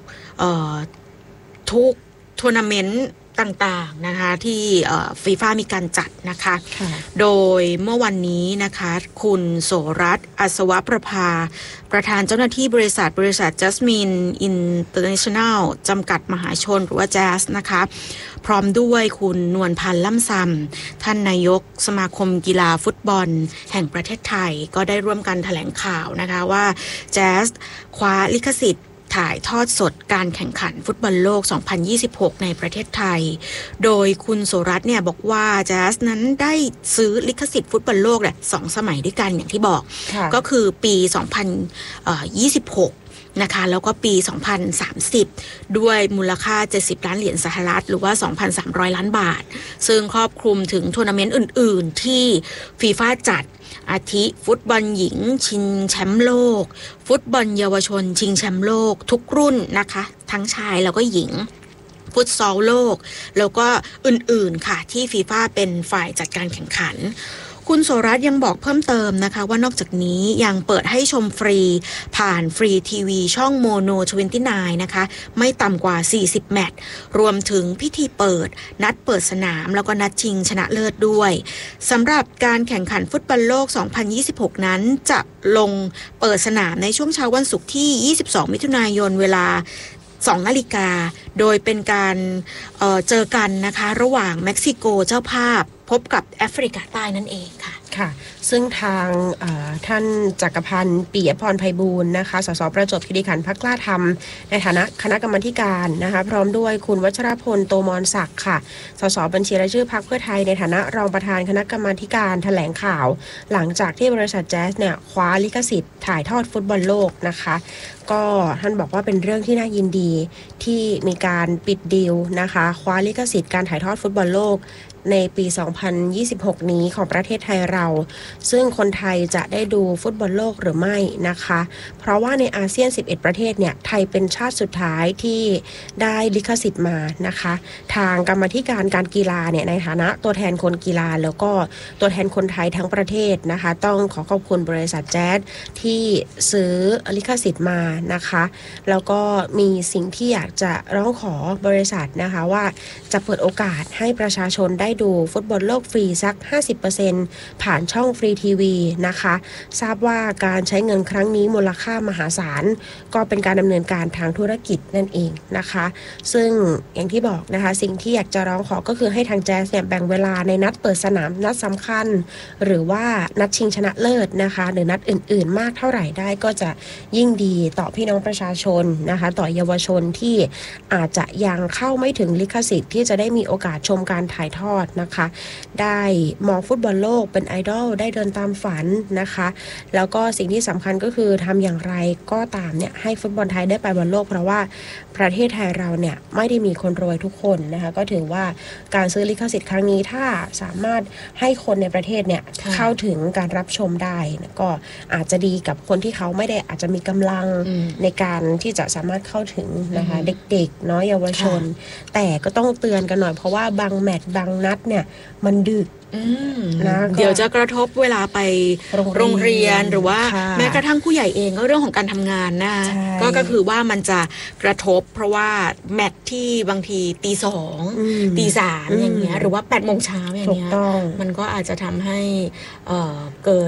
ทุกทัวร์นาเมนต์ต่างๆนะคะที่ฟีฟ่ามีการจัดนะคะโดยเมื่อวันนี้นะคะคุณโสรัตน์อัศวประภาประธานเจ้าหน้าที่บริษัทบริษัท Jasmine International จำกัดมหาชนหรือว่า Jazz นะคะพร้อมด้วยคุณนวลพันธ์ล่ำซำท่านนายกสมาคมกีฬาฟุตบอลแห่งประเทศไทยก็ได้ร่วมกันแถลงข่าวนะคะว่า Jazz คว้าลิขสิทธิ์ถ่ายทอดสดการแข่งขันฟุตบอลโลกสองพันยี่สิบหกในประเทศไทยโดยคุณโสรัตน์เนี่ยบอกว่าแจ๊สนั้นได้ซื้อลิขสิทธิ์ฟุตบอลโลกเนี่ยสองสมัยด้วยกันอย่างที่บอกก็คือปีสองพันยี่สิบหกนะคะแล้วก็ปีสองพันสามสิบด้วยมูลค่าเจ็ดสิบล้านเหรียญสหรัฐหรือว่า สองพันสามร้อย ล้านบาทซึ่งครอบคลุมถึงทัวร์นาเมนต์อื่นๆที่ฟีฟ่าจัดอาทิฟุตบอลหญิงชิงแชมป์โลกฟุตบอลเยาวชนชิงแชมป์โลกทุกรุ่นนะคะทั้งชายแล้วก็หญิงฟุตซอลโลกแล้วก็อื่นๆค่ะที่ฟีฟ่าเป็นฝ่ายจัดการแข่งขันคุณโสรัตน์ยังบอกเพิ่มเติมนะคะว่านอกจากนี้ยังเปิดให้ชมฟรีผ่านฟรีทีวีช่องโมโนยี่สิบเก้านะคะไม่ต่ำกว่าสี่สิบแมตช์รวมถึงพิธีเปิดนัดเปิดสนามแล้วก็นัดชิงชนะเลิศด้วยสำหรับการแข่งขันฟุตบอลโลกสองพันยี่สิบหกนั้นจะลงเปิดสนามในช่วงเช้าวันศุกร์ที่ยี่สิบสองมิถุนายนเวลาสองนาฬิกาโดยเป็นการเอ่อเจอกันนะคะระหว่างเม็กซิโกเจ้าภาพพบกับแอฟริกาใต้นั่นเองค่ะค่ะซึ่งทางท่านจักรพันธ์ปิยพรไพบูลย์นะคะสสประจวบคีรีขันธ์พรรคกล้าธรรมในฐานะคณะกรรมาการนะคะพร้อมด้วยคุณวัชรพลโตมรศักดิ์ค่ะสสบัญชีรายชื่อพรรคเพื่อไทยในฐานะรองประธานคณะกรรมาการแถลงข่าวหลังจากที่บริษัทแจ๊สเนี่ยคว้าลิขสิทธิ์ถ่ายทอดฟุตบอลโลกนะคะก็ท่านบอกว่าเป็นเรื่องที่น่ายินดีที่มีการปิดดีลนะคะคว้าลิขสิทธิ์การถ่ายทอดฟุตบอลโลกในปีสองพันยี่สิบหกนี้ของประเทศไทยเราซึ่งคนไทยจะได้ดูฟุตบอลโลกหรือไม่นะคะเพราะว่าในอาเซียนสิบเอ็ดประเทศเนี่ยไทยเป็นชาติสุดท้ายที่ได้ลิขสิทธิ์มานะคะทางกรรมาธิการการกีฬาเนี่ยในฐานะตัวแทนคนกีฬาแล้วก็ตัวแทนคนไทยทั้งประเทศนะคะต้องขอขอบคุณบริษัทแจ๊สที่ซื้อลิขสิทธิ์มานะคะแล้วก็มีสิ่งที่อยากจะร้องขอบริษัทนะคะว่าจะเปิดโอกาสให้ประชาชนได้ดูฟุตบอลโลกฟรีสัก ห้าสิบเปอร์เซ็นต์ ผ่านช่องฟรีทีวีนะคะทราบว่าการใช้เงินครั้งนี้มูลค่ามหาศาลก็เป็นการดำเนินการทางธุรกิจนั่นเองนะคะซึ่งอย่างที่บอกนะคะสิ่งที่อยากจะร้องขอก็คือให้ทางแจ๊สเนี่ยแบ่งเวลาในนัดเปิดสนามนัดสำคัญหรือว่านัดชิงชนะเลิศนะคะหรือนัดอื่นๆมากเท่าไหร่ได้ก็จะยิ่งดีต่อพี่น้องประชาชนนะคะต่อเยาวชนที่อาจจะยังเข้าไม่ถึงลิขสิทธิ์ที่จะได้มีโอกาสชมการถ่ายทอดนะคะได้มองฟุตบอลโลกเป็นไอดอลได้เดินตามฝันนะคะแล้วก็สิ่งที่สำคัญก็คือทำอย่างไรก็ตามเนี่ยให้ฟุตบอลไทยได้ไปบอลโลกเพราะว่าประเทศไทยเราเนี่ยไม่ได้มีคนรวยทุกคนนะคะก็ถือว่าการซื้อลิขสิทธิ์ครั้งนี้ถ้าสามารถให้คนในประเทศเนี่ยเข้าถึงการรับชมได้ก็อาจจะดีกับคนที่เขาไม่ได้อาจจะมีกำลังในการที่จะสามารถเข้าถึงนะคะเด็กๆเนาะเยาวชนแต่ก็ต้องเตือนกันหน่อยเพราะว่าบางแมตช์บางนัดเนี่ยมันดึกนะเดี๋ยวจะกระทบเวลาไปโรงเรียนหรือว่าแม้กระทั่งผู้ใหญ่เองก็เรื่องของการทำงานนะก็ก็คือว่ามันจะกระทบเพราะว่าแมตช์ที่บางทีตีสองตีสามอย่างเงี้ยหรือว่าแปดโมงเช้าอย่างเงี้ยมันก็อาจจะทำให้เกิด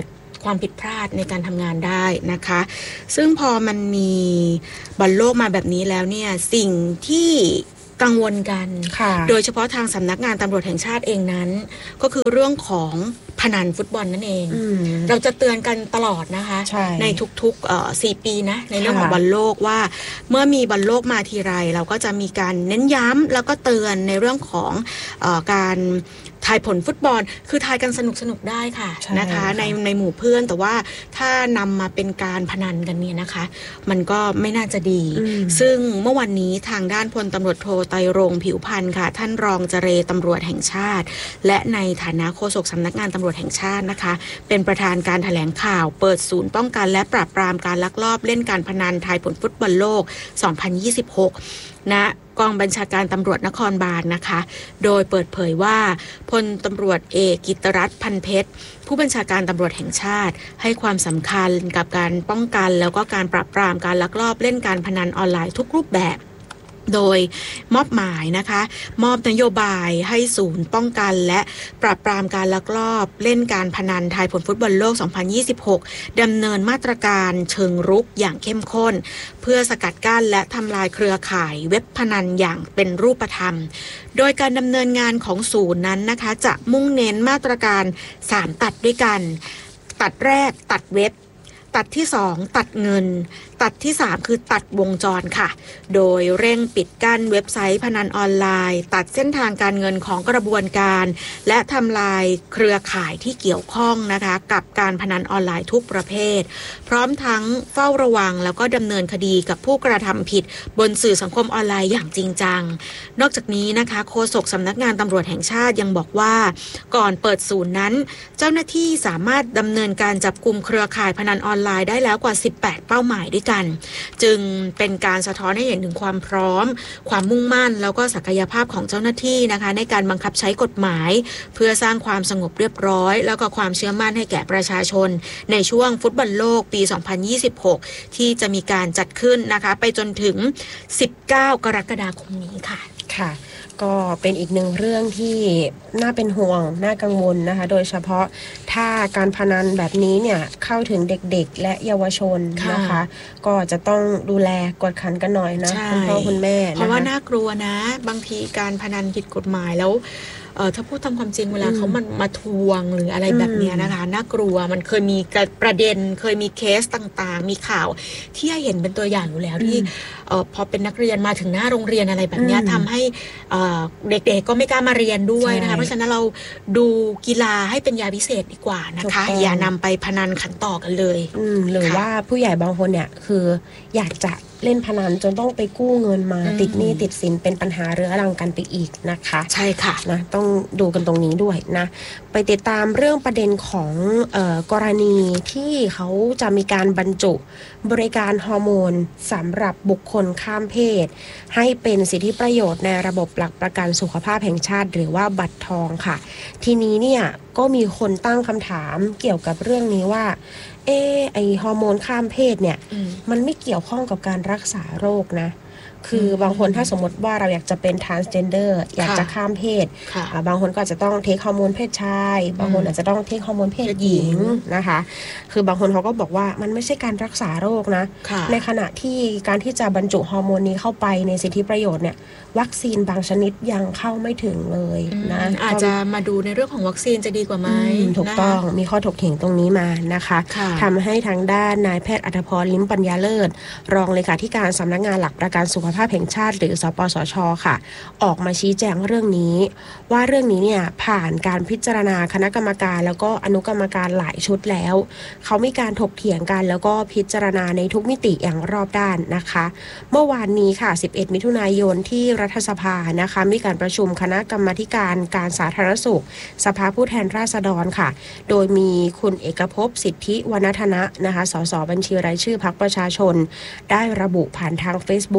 ความผิดพลาดในการทำงานได้นะคะซึ่งพอมันมีบอลโลกมาแบบนี้แล้วเนี่ยสิ่งที่กังวลกันโดยเฉพาะทางสำนักงานตำรวจแห่งชาติเองนั้นก็คือเรื่องของพนันฟุตบอลนั่นเองเราจะเตือนกันตลอดนะคะ ใ, ในทุกๆสี่ปีนะในเรื่องของบอลโลกว่าเมื่อมีบอลโลกมาทีไรเราก็จะมีการเน้นย้ำแล้วก็เตือนในเรื่องของเอ่อการทายผลฟุตบอลคือทายกันสนุกสนุกได้ค่ะนะคะในในหมู่เพื่อนแต่ว่าถ้านำมาเป็นการพนันกันเนี่ยนะคะมันก็ไม่น่าจะดีซึ่งเมื่อวันนี้ทางด้านพลตำรวจโทไตรรงค์ผิวพรรณค่ะท่านรองเจรตำรวจแห่งชาติและในฐานะโฆษกสำนักงานตำรวจแห่งชาตินะคะเป็นประธานการแถลงข่าวเปิดศูนย์ป้องกันและปราบปรามการลักลอบเล่นการพนันทายผลฟุตบอลโลกสองพันยี่สิบหกณกองบัญชาการตำรวจนครบาลนะคะโดยเปิดเผยว่าพลตำรวจเอกกิตรัตน์พันเพชรผู้บัญชาการตำรวจแห่งชาติให้ความสำคัญกับการป้องกันแล้วก็การปราบปรามการลักลอบเล่นการพนันออนไลน์ทุกรูปแบบโดยมอบหมายนะคะมอบนโยบายให้ศูนย์ป้องกันและปราบปรามการลักลอบเล่นการพนันทายผลฟุตบอลโลกสองพันยี่สิบหกดำเนินมาตรการเชิงรุกอย่างเข้มข้นเพื่อสกัดกั้นและทำลายเครือข่ายเว็บพนันอย่างเป็นรูปธรรมโดยการดำเนินงานของศูนย์นั้นนะคะจะมุ่งเน้นมาตรการสามตัดด้วยกันตัดแรกตัดเว็บตัดที่สองตัดเงินตัดที่สามคือตัดวงจรค่ะโดยเร่งปิดกั้นเว็บไซต์พนันออนไลน์ตัดเส้นทางการเงินของกระบวนการและทำลายเครือข่ายที่เกี่ยวข้องนะคะกับการพนันออนไลน์ทุกประเภทพร้อมทั้งเฝ้าระวังแล้วก็ดำเนินคดีกับผู้กระทำผิดบนสื่อสังคมออนไลน์อย่างจริงจังนอกจากนี้นะคะโฆษกสำนักงานตำรวจแห่งชาติยังบอกว่าก่อนเปิดศูนย์นั้นเจ้าหน้าที่สามารถดำเนินการจับกุมเครือข่ายพนันออนไลน์ได้แล้วกว่าสิบแปดเป้าหมายด้วยกันจึงเป็นการสะท้อนให้เห็นถึงความพร้อมความมุ่งมั่นแล้วก็ศักยภาพของเจ้าหน้าที่นะคะในการบังคับใช้กฎหมายเพื่อสร้างความสงบเรียบร้อยแล้วก็ความเชื่อมั่นให้แก่ประชาชนในช่วงฟุตบอลโลกปีสองพันยี่สิบหกที่จะมีการจัดขึ้นนะคะไปจนถึงสิบเก้ากรกฎาคมนี้ค่ะค่ะก็เป็นอีกหนึ่งเรื่องที่น่าเป็นห่วงน่ากังวลนะคะโดยเฉพาะถ้าการพนันแบบนี้เนี่ยเข้าถึงเด็กๆและเยาวชนนะคะก็จะต้องดูแลกวดขันกันหน่อยนะคุณพ่อคุณแม่เพราะว่าน่ากลัวนะบางทีการพนันผิดกฎหมายแล้วเออถ้าพูดตามความจริงเวลาเขามันมาทวงหรืออะไรแบบนี้นะคะน่ากลัวมันเคยมีประเด็นเคยมีเคสต่างๆมีข่าวที่ให้เห็นเป็นตัวอย่างอยู่แล้วที่เออพอเป็นนักเรียนมาถึงหน้าโรงเรียนอะไรแบบนี้ทำให้เด็กๆก็ไม่กล้ามาเรียนด้วยนะคะเพราะฉะนั้นเราดูกีฬาให้เป็นยาพิเศษดีกว่านะคะอย่านำไปพนันขันต่อกันเลยหรือว่าผู้ใหญ่บางคนเนี่ยคืออยากจะเล่นพนันจนต้องไปกู้เงินมาติดหนี้ติดสินเป็นปัญหาเรื้อรังกันไปอีกนะคะใช่ค่ะนะต้องดูกันตรงนี้ด้วยนะไปติดตามเรื่องประเด็นของเอ่อกรณีที่เขาจะมีการบรรจุบริการฮอร์โมนสำหรับบุคคลข้ามเพศให้เป็นสิทธิประโยชน์ในระบบหลักประกันสุขภาพแห่งชาติหรือว่าบัตรทองค่ะทีนี้เนี่ยก็มีคนตั้งคำถามเกี่ยวกับเรื่องนี้ว่าเออไอฮอร์โมนข้ามเพศเนี่ยมันไม่เกี่ยวข้องกับการรักษาโรคนะคือบางคนถ้าสมมติว่าเราอยากจะเป็น transgender อยากจะข้ามเพศบางคนก็อาจจะต้องเทคฮอร์โมนเพศชายบางคนอาจจะต้องเทคฮอร์โมนเพศหญิงนะคะคือบางคนเขาก็บอกว่ามันไม่ใช่การรักษาโรคนะในขณะที่การที่จะบรรจุฮอร์โมนนี้เข้าไปในสิทธิประโยชน์เนี่ยวัคซีนบางชนิดยังเข้าไม่ถึงเลยนะอาจจะมาดูในเรื่องของวัคซีนจะดีกว่าไหมถูกต้องมีข้อถกเถียงตรงนี้มานะคะทำให้ทางด้านนายแพทย์อัธพรลิ้มปัญญาเลิศรองเลขาธิการสำนักงานหลักประกันสุขภาพแห่งชาติหรือสปสช.ค่ะออกมาชี้แจงเรื่องนี้ว่าเรื่องนี้เนี่ยผ่านการพิจารณาคณะกรรมการแล้วก็อนุกรรมการหลายชุดแล้วเขามีการถกเถียงกันแล้วก็พิจารณาในทุกมิติอย่างรอบด้านนะคะเมื่อวานนี้ค่ะสิบเอ็ดมิถุนายนที่รัฐสภานะคะมีการประชุมคณะกรรมาธิการการสาธารณสุขสภาผู้แทนราษฎรค่ะโดยมีคุณเอกภพสิทธิวณัฐนะนะคะสสบัญชีรายชื่อพรรคประชาชนได้ระบุผ่านทาง Facebook ถึง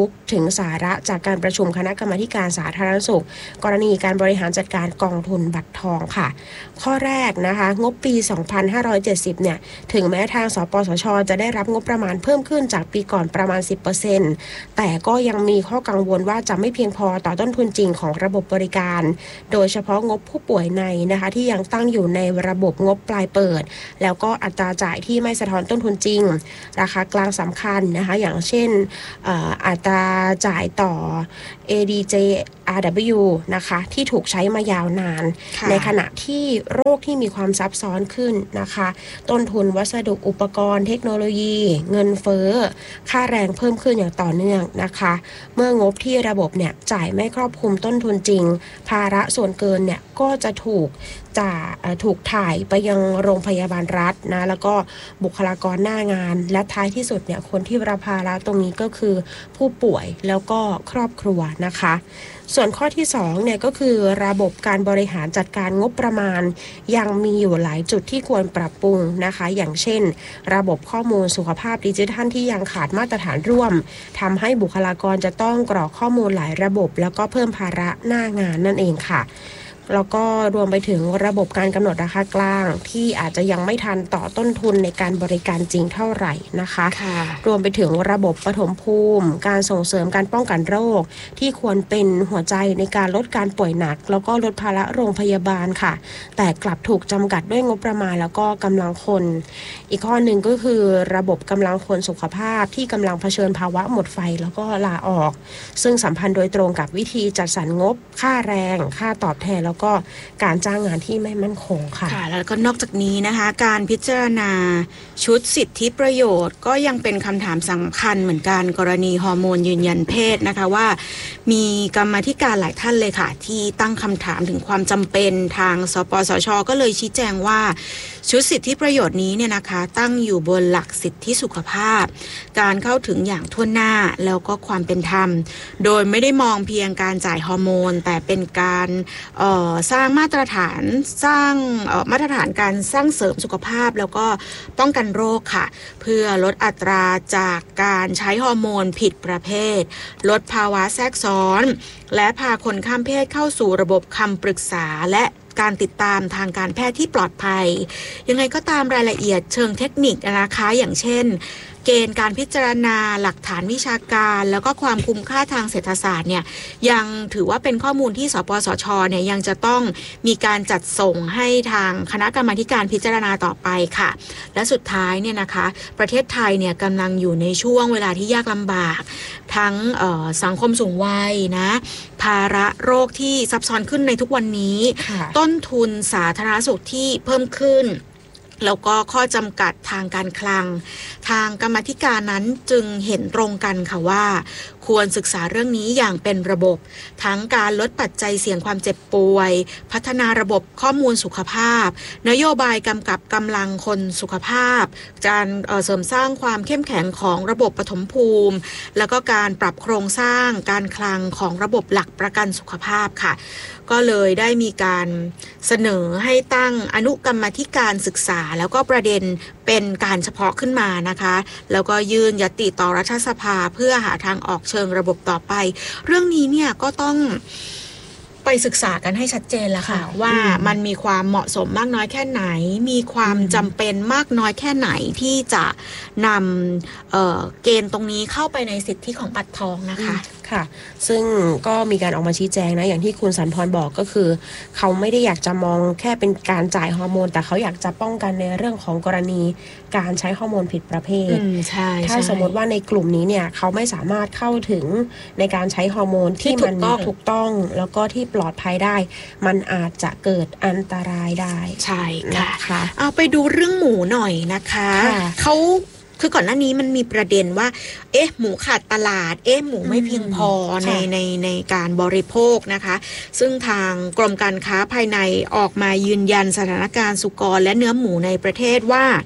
งสาระจากการประชุมคณะกรรมาการสาธารณสุขกรณีการบริหารจัดการกองทุนบัตรทองค่ะข้อแรกนะคะงบปี สองพันห้าร้อยเจ็ดสิบ เนี่ยถึงแม้ทางสปสช.จะได้รับงบประมาณเพิ่มขึ้นจากปีก่อนประมาณ สิบเปอร์เซ็นต์ แต่ก็ยังมีข้อกังวลว่าจะไม่เพียงพอต่อต้นทุนจริงของระบบบริการโดยเฉพาะงบผู้ป่วยในนะคะที่ยังตั้งอยู่ในระบบงบปลายเปิดแล้วก็อัตราจ่ายที่ไม่สะท้อนต้นทุนจริงราคากลางสำคัญนะคะอย่างเช่นอัตราจ่ายต่อ เอ ดี เจ อาร์ ดับเบิลยู นะคะที่ถูกใช้มายาวนานในขณะที่โรคที่มีความซับซ้อนขึ้นนะคะต้นทุนวัสดุอุปกรณ์เทคโนโลยีเงินเฟ้อค่าแรงเพิ่มขึ้นอย่างต่อเนื่องนะคะเมื่องบที่ระบบเนี่ยจ่ายไม่ครอบคลุมต้นทุนจริงภาระส่วนเกินเนี่ยก็จะถูกจะถูกถ่ายไปยังโรงพยาบาลรัฐนะแล้วก็บุคลากรหน้างานและท้ายที่สุดเนี่ยคนที่รับภาระตรงนี้ก็คือผู้ป่วยแล้วก็ครอบครัวนะคะส่วนข้อที่สองเนี่ยก็คือระบบการบริหารจัดการงบประมาณยังมีอยู่หลายจุดที่ควรปรับปรุงนะคะอย่างเช่นระบบข้อมูลสุขภาพดิจิทัลที่ยังขาดมาตรฐานร่วมทำให้บุคลากรจะต้องกรอกข้อมูลหลายระบบแล้วก็เพิ่มภาระหน้างานนั่นเองค่ะแล้วก็รวมไปถึงระบบการกำหนดราคากลางที่อาจจะยังไม่ทันต่อต้นทุนในการบริการจริงเท่าไหร่นะคะรวมไปถึงระบบปฐมภูมิการส่งเสริมการป้องกันโรคที่ควรเป็นหัวใจในการลดการป่วยหนักแล้วก็ลดภาระโรงพยาบาลค่ะแต่กลับถูกจำกัดด้วยงบประมาณแล้วก็กำลังคนอีกข้อหนึ่งก็คือระบบกำลังคนสุขภาพที่กำลังเผชิญภาวะหมดไฟแล้วก็ลาออกซึ่งสัมพันธ์โดยตรงกับวิธีจัดสรรงบค่าแรงค่าตอบแทนแล้วก็การจ้างงานที่ไม่มั่นคงค่ะค่ะแล้วก็นอกจากนี้นะคะการพิจารณาชุดสิทธิประโยชน์ก็ยังเป็นคำถามสำคัญเหมือนกันกรณีฮอร์โมนยืนยันเพศนะคะว่ามีกรรมาธิการหลายท่านเลยค่ะที่ตั้งคำถามถึงความจำเป็นทางสปสช.ก็เลยชี้แจงว่าชุดสิทธิประโยชน์นี้เนี่ยนะคะตั้งอยู่บนหลักสิทธิสุขภาพการเข้าถึงอย่างทั่วหน้าแล้วก็ความเป็นธรรมโดยไม่ได้มองเพียงการจ่ายฮอร์โมนแต่เป็นการเอ่อสร้างมาตรฐานสร้างเอ่อมาตรฐานการสร้างเสริมสุขภาพแล้วก็ป้องกันโรคค่ะเพื่อลดอัตราจากการใช้ฮอร์โมนผิดประเภทลดภาวะแทรกซ้อนและพาคนข้ามเพศเข้าสู่ระบบคำปรึกษาและการติดตามทางการแพทย์ที่ปลอดภัยยังไงก็ตามรายละเอียดเชิงเทคนิคนะคะอย่างเช่นเกณฑ์การพิจารณาหลักฐานวิชาการแล้วก็ความคุ้มค่าทางเศรษฐศาสตร์เนี่ยยังถือว่าเป็นข้อมูลที่สปสช.เนี่ยยังจะต้องมีการจัดส่งให้ทางคณะกรรมาธิการพิจารณาต่อไปค่ะและสุดท้ายเนี่ยนะคะประเทศไทยเนี่ยกำลังอยู่ในช่วงเวลาที่ยากลำบากทั้งสังคมสูงวัยนะภาระโรคที่ซับซ้อนขึ้นในทุกวันนี้ต้นทุนสาธารณสุขที่เพิ่มขึ้นแล้วก็ข้อจำกัดทางการคลังทางกรรมาธิการนั้นจึงเห็นตรงกันค่ะว่าควรศึกษาเรื่องนี้อย่างเป็นระบบทั้งการลดปัจจัยเสี่ยงความเจ็บป่วยพัฒนาระบบข้อมูลสุขภาพนโยบายกำกับกำลังคนสุขภาพการเสริมสร้างความเข้มแข็งของระบบปฐมภูมิแล้วก็การปรับโครงสร้างการคลังของระบบหลักประกันสุขภาพค่ะก็เลยได้มีการเสนอให้ตั้งอนุกรรมาธิการศึกษาแล้วก็ประเด็นเป็นการเฉพาะขึ้นมานะคะแล้วก็ยื่นญัตติต่อรัฐสภาเพื่อหาทางออกเชิงระบบต่อไปเรื่องนี้เนี่ยก็ต้องไปศึกษากันให้ชัดเจนแล้วค่ะว่ามันมีความเหมาะสมมากน้อยแค่ไหนมีความจำเป็นมากน้อยแค่ไหนที่จะนำเอ่อเกณฑ์ตรงนี้เข้าไปในสิทธิของบัตรทองนะคะค่ะซึ่งก็มีการออกมาชี้แจงนะอย่างที่คุณสันพรบอกก็คือเขาไม่ได้อยากจะมองแค่เป็นการจ่ายฮอร์โมนแต่เขาอยากจะป้องกันในเรื่องของกรณีการใช้ฮอร์โมนผิดประเภทถ้าสมมติว่าในกลุ่มนี้เนี่ยเขาไม่สามารถเข้าถึงในการใช้ฮอร์โมนที่มันถูกต้องแล้วก็ที่ปลอดภัยได้มันอาจจะเกิดอันตรายได้ใช่ค่ะเอาไปดูเรื่องหมูหน่อยนะคะเขาคือก่อนหน้านี้มันมีประเด็นว่าเอ๊ะหมูขาดตลาดเอ๊ะหมูไม่เพียงพอในในในการบริโภคนะคะซึ่งทางกรมการค้าภายในออกมายืนยันสถานการณ์สุกรและเนื้อหมูในประเทศว่า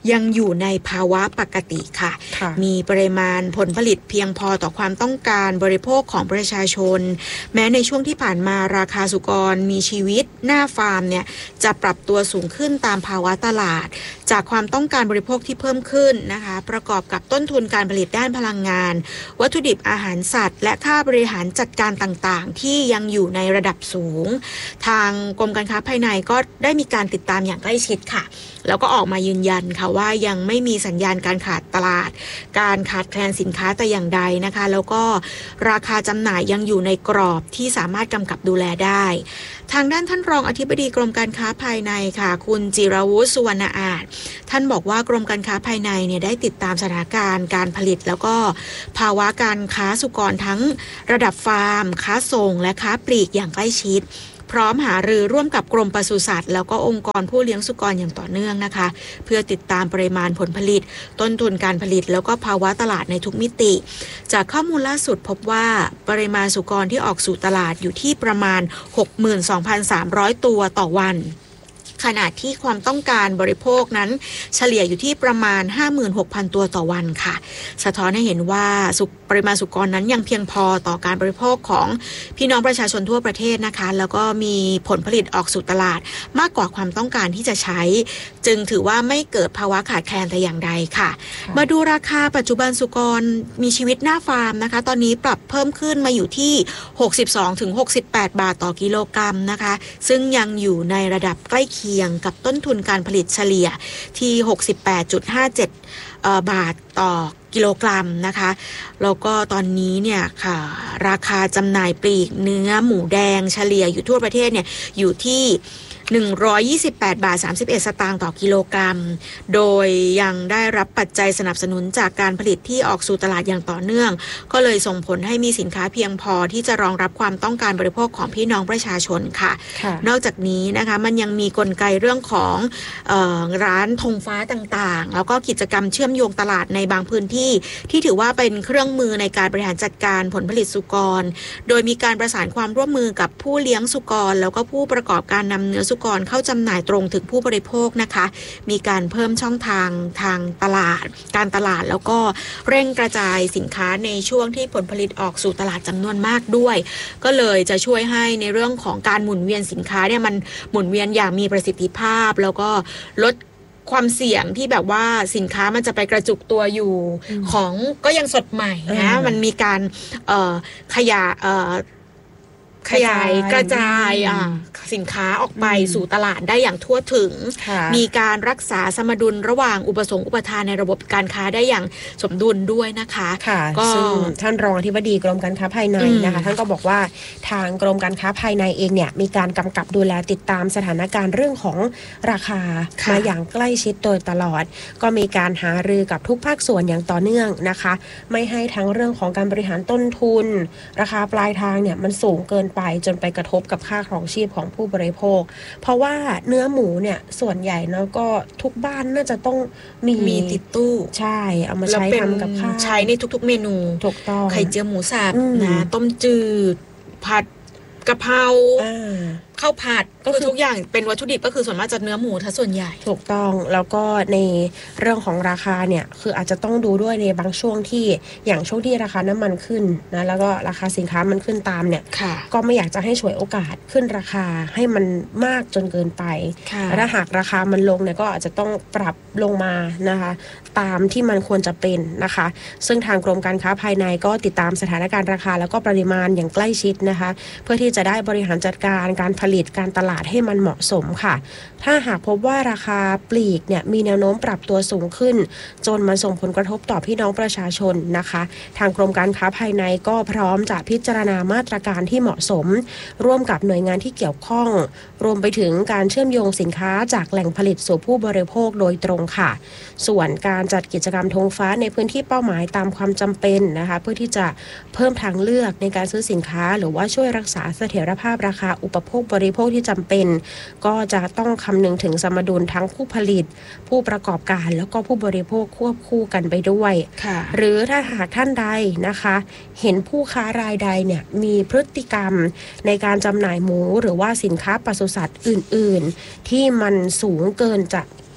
ยังอยู่ในภาวะปกติค่ะมีปริมาณผลผลิตเพียงพอต่อความต้องการบริโภคของประชาชนแม้ในช่วงที่ผ่านมาราคาสุกรมีชีวิตหน้าฟาร์มเนี่ยจะปรับตัวสูงขึ้นตามภาวะตลาดจากความต้องการบริโภคที่เพิ่มขึ้นนะคะประกอบกับต้นทุนการผลิตด้านพลังงานวัตถุดิบอาหารสัตว์และค่าบริหารจัดการต่างๆที่ยังอยู่ในระดับสูงทางกรมการค้าภายในก็ได้มีการติดตามอย่างใกล้ชิดค่ะแล้วก็ออกมายืนยันค่ะว่ายังไม่มีสัญญาณการขาดตลาดการขาดแคลนสินค้าแต่อย่างใดนะคะแล้วก็ราคาจำหน่ายยังอยู่ในกรอบที่สามารถกำกับดูแลได้ทางด้านท่านรองอธิบดีกรมการค้าภายในค่ะคุณจิรวุฒิสุวรรณอาจท่านบอกว่ากรมการค้าภายในเนี่ยได้ติดตามสถานการณ์การผลิตแล้วก็ภาวะการค้าสุกรทั้งระดับฟาร์มค้าส่งและค้าปลีกอย่างใกล้ชิดพร้อมหารือร่วมกับกรมปศุสัตว์แล้วก็องค์กรผู้เลี้ยงสุกรอย่างต่อเนื่องนะคะเพื่อติดตามปริมาณผลผลิตต้นทุนการผลิตแล้วก็ภาวะตลาดในทุกมิติจากข้อมูลล่าสุดพบว่าปริมาณสุกรที่ออกสู่ตลาดอยู่ที่ประมาณ หกหมื่นสองพันสามร้อย ตัวต่อวันขณะที่ความต้องการบริโภคนั้นเฉลี่ยอยู่ที่ประมาณ ห้าหมื่นหกพัน ตัวต่อวันค่ะสะท้อนให้เห็นว่าปริมาณสุกรนั้นยังเพียงพอต่อการบริโภคของพี่น้องประชาชนทั่วประเทศนะคะแล้วก็มีผลผลิตออกสู่ตลาดมากกว่าความต้องการที่จะใช้จึงถือว่าไม่เกิดภาวะขาดแคลนแต่อย่างใดค่ะมาดูราคาปัจจุบันสุกรมีชีวิตหน้าฟาร์มนะคะตอนนี้ปรับเพิ่มขึ้นมาอยู่ที่ หกสิบสองถึงหกสิบแปด บาทต่อกิโลกรัมนะคะซึ่งยังอยู่ในระดับใกล้เคียงกับต้นทุนการผลิตเฉลี่ยที่ หกสิบแปดจุดห้าเจ็ด บาทต่อกิโลกรัมนะคะแล้วก็ตอนนี้เนี่ยค่ะราคาจำหน่ายปลีกเนื้อหมูแดงเฉลี่ยอยู่ทั่วประเทศเนี่ยอยู่ที่หนึ่งร้อยยี่สิบแปดบาทสามสิบเอ็ดสตางค์ต่อกิโลกรัมโดยยังได้รับปัจจัยสนับสนุนจากการผลิตที่ออกสู่ตลาดอย่างต่อเนื่องก็เลยส่งผลให้มีสินค้าเพียงพอที่จะรองรับความต้องการบริโภคของพี่น้องประชาชนค่ะนอกจากนี้นะคะมันยังมีกลไกเรื่องของเอ่อร้านธงฟ้าต่างๆแล้วก็กิจกรรมเชื่อมโยงตลาดในบางพื้นที่ที่ถือว่าเป็นเครื่องมือในการบริหารจัดการผลผลิตสุกรโดยมีการประสานความร่วมมือกับผู้เลี้ยงสุกรแล้วก็ผู้ประกอบการนำเนื้อสุกรเข้าจำหน่ายตรงถึงผู้บริโภคนะคะมีการเพิ่มช่องทางทางตลาดการตลาดแล้วก็เร่งกระจายสินค้าในช่วงที่ผลผลิตออกสู่ตลาดจำนวนมากด้วยก็เลยจะช่วยให้ในเรื่องของการหมุนเวียนสินค้าเนี่ยมันหมุนเวียนอย่างมีประสิทธิภาพแล้วก็ลดความเสี่ยงที่แบบว่าสินค้ามันจะไปกระจุกตัวอยู่ของก็ยังสดใหม่นะมันมีการเอ่อขยายเอ่อขยายกระจายสินค้าออกไปสู่ตลาดได้อย่างทั่วถึงมีการรักษาสมดุลระหว่างอุปสงค์อุปทานในระบบการค้าได้อย่างสมดุลด้วยนะคะก็ซึ่งท่านรองอธิบดีกรมการค้าภายในนะคะท่านก็บอกว่าทางกรมการค้าภายในเองเนี่ยมีการกำกับดูแลติดตามสถานการณ์เรื่องของราคามาอย่างใกล้ชิดโดยตลอดก็มีการหารือกับทุกภาคส่วนอย่างต่อเนื่องนะคะไม่ให้ทั้งเรื่องของการบริหารต้นทุนราคาปลายทางเนี่ยมันสูงเกินไปจนไปกระทบกับค่าครองชีพของผู้บริโภคเพราะว่าเนื้อหมูเนี่ยส่วนใหญ่เนาะก็ทุกบ้านน่าจะต้องมีมีติดตู้ใช่เอามาใช้ทำกับข้าวใช้ในทุกๆเมนูถูกต้องไข่เจียวหมูสับนะต้มจืดผัดกะเพราข้าวผัดก็คือทุกอย่างเป็นวัตถุดิบก็คือส่วนมากจะเนื้อหมูถ้าส่วนใหญ่ถูกต้องแล้วก็ในเรื่องของราคาเนี่ยคืออาจจะต้องดูด้วยในบางช่วงที่อย่างช่วงที่ราคาน้ำมันขึ้นนะแล้วก็ราคาสินค้ามันขึ้นตามเนี่ยก็ไม่อยากจะให้ฉวยโอกาสขึ้นราคาให้มันมากจนเกินไปและถ้าหากราคามันลงเนี่ยก็อาจจะต้องปรับลงมานะคะตามที่มันควรจะเป็นนะคะซึ่งทางกรมการค้าภายในก็ติดตามสถานการณ์ราคาแล้วก็ปริมาณอย่างใกล้ชิดนะคะเพื่อที่จะได้บริหารจัดการการผลิตการตลาดให้มันเหมาะสมค่ะถ้าหากพบว่าราคาปลีกเนี่ยมีแนวโน้มปรับตัวสูงขึ้นจนมันส่งผลกระทบต่อพี่น้องประชาชนนะคะทางกรมการค้าภายในก็พร้อมจะพิจารณามาตรการที่เหมาะสมร่วมกับหน่วยงานที่เกี่ยวข้องรวมไปถึงการเชื่อมโยงสินค้าจากแหล่งผลิตสู่ผู้บริโภคโดยตรงค่ะส่วนการจัดกิจกรรมธงฟ้าในพื้นที่เป้าหมายตามความจำเป็นนะคะเพื่อที่จะเพิ่มทางเลือกในการซื้อสินค้าหรือว่าช่วยรักษาเสถียรภาพราคาอุปโภคบริโภคที่จำเป็นก็จะต้องคำนึงถึงสมดุลทั้งผู้ผลิตผู้ประกอบการแล้วก็ผู้บริโภคควบคู่กันไปด้วยหรือถ้าหากท่านใดนะคะเห็นผู้ค้ารายใดเนี่ยมีพฤติกรรมในการจำหน่ายหมูหรือว่าสินค้าปศุสัตว์อื่นๆที่มันสูงเกินจะ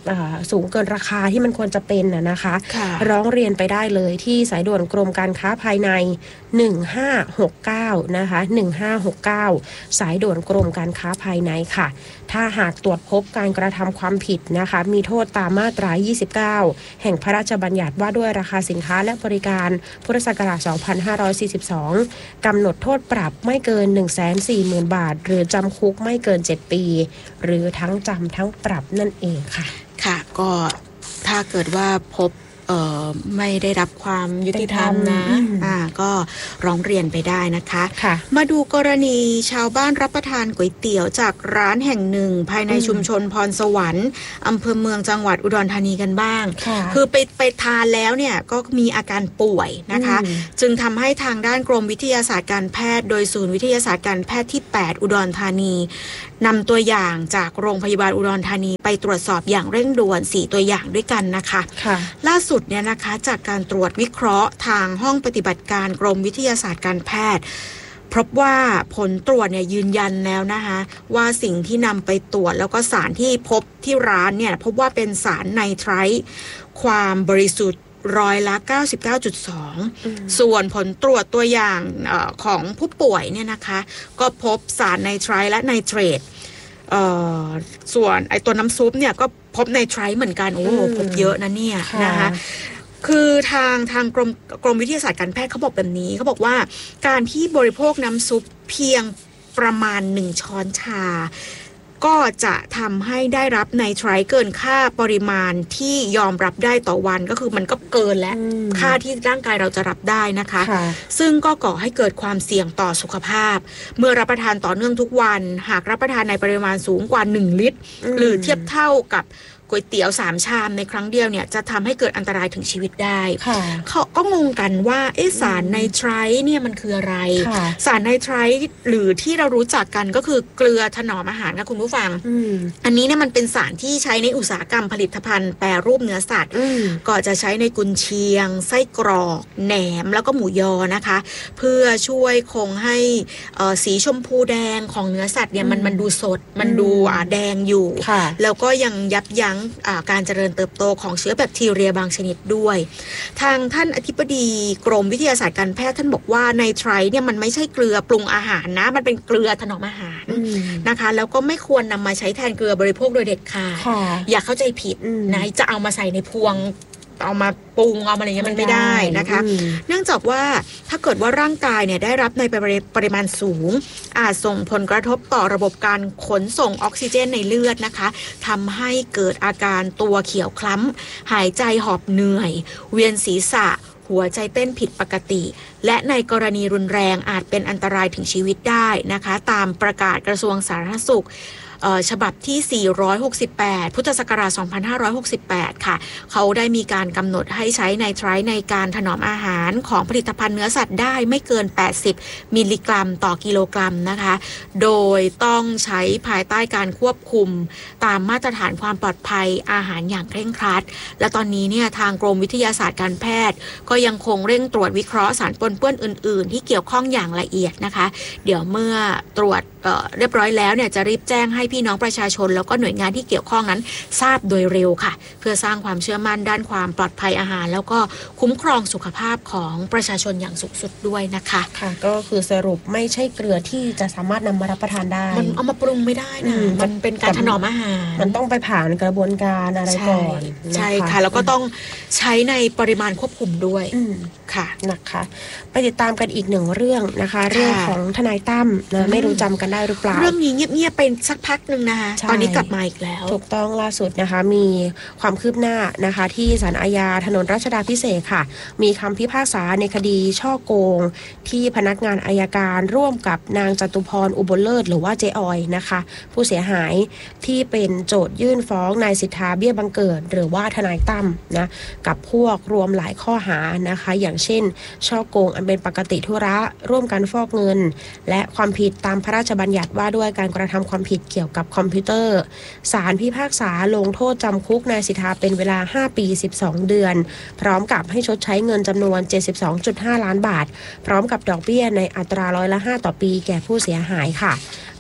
สูงเกินราคาที่มันควรจะเป็นน่ะนะคะร้องเรียนไปได้เลยที่สายด่วนกรมการค้าภายในหนึ่งห้าหกเก้านะคะหนึ่งห้าหกเก้าสายด่วนกรมการค้าภายในค่ะถ้าหากตรวจพบการกระทำความผิดนะคะมีโทษตามมาตรายี่สิบเก้าแห่งพระราชบัญญัติว่าด้วยราคาสินค้าและบริการพุทธศักราชสองพันห้าร้อยสี่สิบสองกำหนดโทษปรับไม่เกิน หนึ่งแสนสี่หมื่น บาทหรือจำคุกไม่เกินเจ็ดปีหรือทั้งจำทั้งปรับนั่นเองค่ะค่ะก็ถ้าเกิดว่าพบเอ่อไม่ได้รับความยุติธรรมนะอ่าก็ร้องเรียนไปได้นะคะมาดูกรณีชาวบ้านรับประทานก๋วยเตี๋ยวจากร้านแห่งหนึ่งภายในชุมชนพรสวรรค์อำเภอเมืองจังหวัดอุดรธานีกันบ้างคือไปไปทานแล้วเนี่ยก็มีอาการป่วยนะคะจึงทำให้ทางด้านกรมวิทยาศาสตร์การแพทย์โดยศูนย์วิทยาศาสตร์การแพทย์ที่แปดอุดรธานีนำตัวอย่างจากโรงพยาบาลอุดรธานีไปตรวจสอบอย่างเร่งด่วนสี่ตัวอย่างด้วยกันนะคะล่าสุดเนี่ยนะคะจากการตรวจวิเคราะห์ทางห้องปฏิบัติการกรมวิทยาศาสตร์การแพทย์พบว่าผลตรวจเนี่ยยืนยันแล้วนะคะว่าสิ่งที่นำไปตรวจแล้วก็สารที่พบที่ร้านเนี่ยพบว่าเป็นสารไนไตรท์ความบริสุทธิ์ร้อยละ เก้าสิบเก้าจุดสอง ส่วนผลตรวจตัวอย่างเอ่อของผู้ป่วยเนี่ยนะคะก็พบสารไนไตรท์และไนเตรตเอ่อส่วนไอตัวน้ำซุปเนี่ยก็พบไนไตรท์เหมือนกันโอ้โหพบเยอะนะเนี่ยนะคะคือทางทางกรมกรมวิทยาศาสตร์การแพทย์เขาบอกแบบนี้เขาบอกว่าการที่บริโภคน้ำซุปเพียงประมาณหนึ่งช้อนชาก็จะทำให้ได้รับไนไตรท์เกินค่าปริมาณที่ยอมรับได้ต่อวันก็คือมันก็เกินและค่าที่ร่างกายเราจะรับได้นะคะซึ่งก็ก่อให้เกิดความเสี่ยงต่อสุขภาพเมื่อรับประทานต่อเนื่องทุกวันหากรับประทานในปริมาณสูงกว่าหนึ่งลิตรหรือเทียบเท่ากับก๋วยเตี๋ยวสามชามในครั้งเดียวเนี่ยจะทำให้เกิดอันตรายถึงชีวิตได้เขาก็งงกันว่าเอ๊ะสารไนไตรท์เนี่ยมันคืออะไรสารไนไตรท์หรือที่เรารู้จักกันก็คือเกลือถนอมอาหารค่ะคุณผู้ฟัง อ, อันนี้เนี่ยมันเป็นสารที่ใช้ในอุตสาหกรรมผลิตภัณฑ์แปรรูปเนื้อสัตว์ก็จะใช้ในกุนเชียงไส้กรอกแหนมแล้วก็หมูยอนะคะเพื่อช่วยคงให้สีชมพูแดงของเนื้อสัตว์เนี่ยมันมันดูสดมันดูแดงอยู่แล้วก็ยังยับยั้งการเจริญเติบโตของเชื้อแบคทีเรียบางชนิดด้วยทางท่านอธิบดีกรมวิทยาศาสตร์การแพทย์ท่านบอกว่าไนไตรท์เนี่ยมันไม่ใช่เกลือปรุงอาหารนะมันเป็นเกลือถนอมอาหารนะคะแล้วก็ไม่ควรนำมาใช้แทนเกลือบริโภคโดยเด็ดขาดอย่าเข้าใจผิดนะจะเอามาใส่ในพวงเอามาปรุงเอามาอะไรเงี้ยมันไม่ได้นะคะเนื่องจากว่าถ้าเกิดว่าร่างกายเนี่ยได้รับในปริมาณสูงอาจส่งผลกระทบต่อระบบการขนส่งออกซิเจนในเลือดนะคะทำให้เกิดอาการตัวเขียวคล้ำหายใจหอบเหนื่อยเวียนศีรษะหัวใจเต้นผิดปกติและในกรณีรุนแรงอาจเป็นอันตรายถึงชีวิตได้นะคะตามประกาศกระทรวงสาธารณสุขฉบับที่สี่ร้อยหกสิบแปดพุทธศักราชสองพันห้าร้อยหกสิบแปดค่ะเขาได้มีการกำหนดให้ใช้ไนไตรท์ในการถนอมอาหารของผลิตภัณฑ์เนื้อสัตว์ได้ไม่เกินแปดสิบมิลลิกรัมต่อกิโลกรัมนะคะโดยต้องใช้ภายใต้การควบคุมตามมาตรฐานความปลอดภัยอาหารอย่างเคร่งครัดและตอนนี้เนี่ยทางกรมวิทยาศาสตร์การแพทย์ก็ยังคงเร่งตรวจวิเคราะห์สารปนเปื้อนอื่นๆที่เกี่ยวข้องอย่างละเอียดนะคะเดี๋ยวเมื่อตรวจเรียบร้อยแล้วเนี่ยจะรีบแจ้งให้พี่น้องประชาชนแล้วก็หน่วยงานที่เกี่ยวข้องนั้นทราบโดยเร็วค่ะเพื่อสร้างความเชื่อมั่นด้านความปลอดภัยอาหารแล้วก็คุ้มครองสุขภาพของประชาชนอย่างสูงสุดด้วยนะคะค่ะก็คือสรุปไม่ใช่เกลือที่จะสามารถนำมารับประทานได้มันเอามาปรุงไม่ได้นะมันเป็นการถนอมอาหารมันต้องไปผ่านกระบวนการอะไรก่อนใช่ค่ะแล้วก็ต้องใช้ในปริมาณควบคุมด้วยค่ะนะคะไปติดตามกันอีกหนึ่งเรื่องนะคะเรื่องของทนายตั้มนะไม่รู้จำกันได้หรือเปล่าเรื่องนี้เงียบๆเป็นสักพักนึงนะคะตอนนี้กลับมาอีกแล้วถูกต้องล่าสุดนะคะมีความคืบหน้านะคะที่ศาลอาญาถนนรัชดาภิเษกค่ะมีคำพิพากษาในคดีฉ้อโกงที่พนักงานอัยการร่วมกับนางจตุพรอุบลเลิศหรือว่าเจ๊ออยนะคะผู้เสียหายที่เป็นโจทยื่นฟ้องนายสิทธาเบี้ยบังเกิดหรือว่าทนายตั้มนะกับพวกรวมหลายข้อหานะคะอย่างเช่นฉ้อโกงอันเป็นปกติธุระร่วมกันฟอกเงินและความผิดตามพระราชบัญญัติว่าด้วยการกระทำความผิดเกี่ยวกับคอมพิวเตอร์ศาลพิพากษาลงโทษจำคุกนายสิทธาเป็นเวลาห้าปีสิบสองเดือนพร้อมกับให้ชดใช้เงินจำนวน เจ็ดสิบสองจุดห้า ล้านบาทพร้อมกับดอกเบี้ยในอัตราร้อยละห้าต่อปีแก่ผู้เสียหายค่ะภ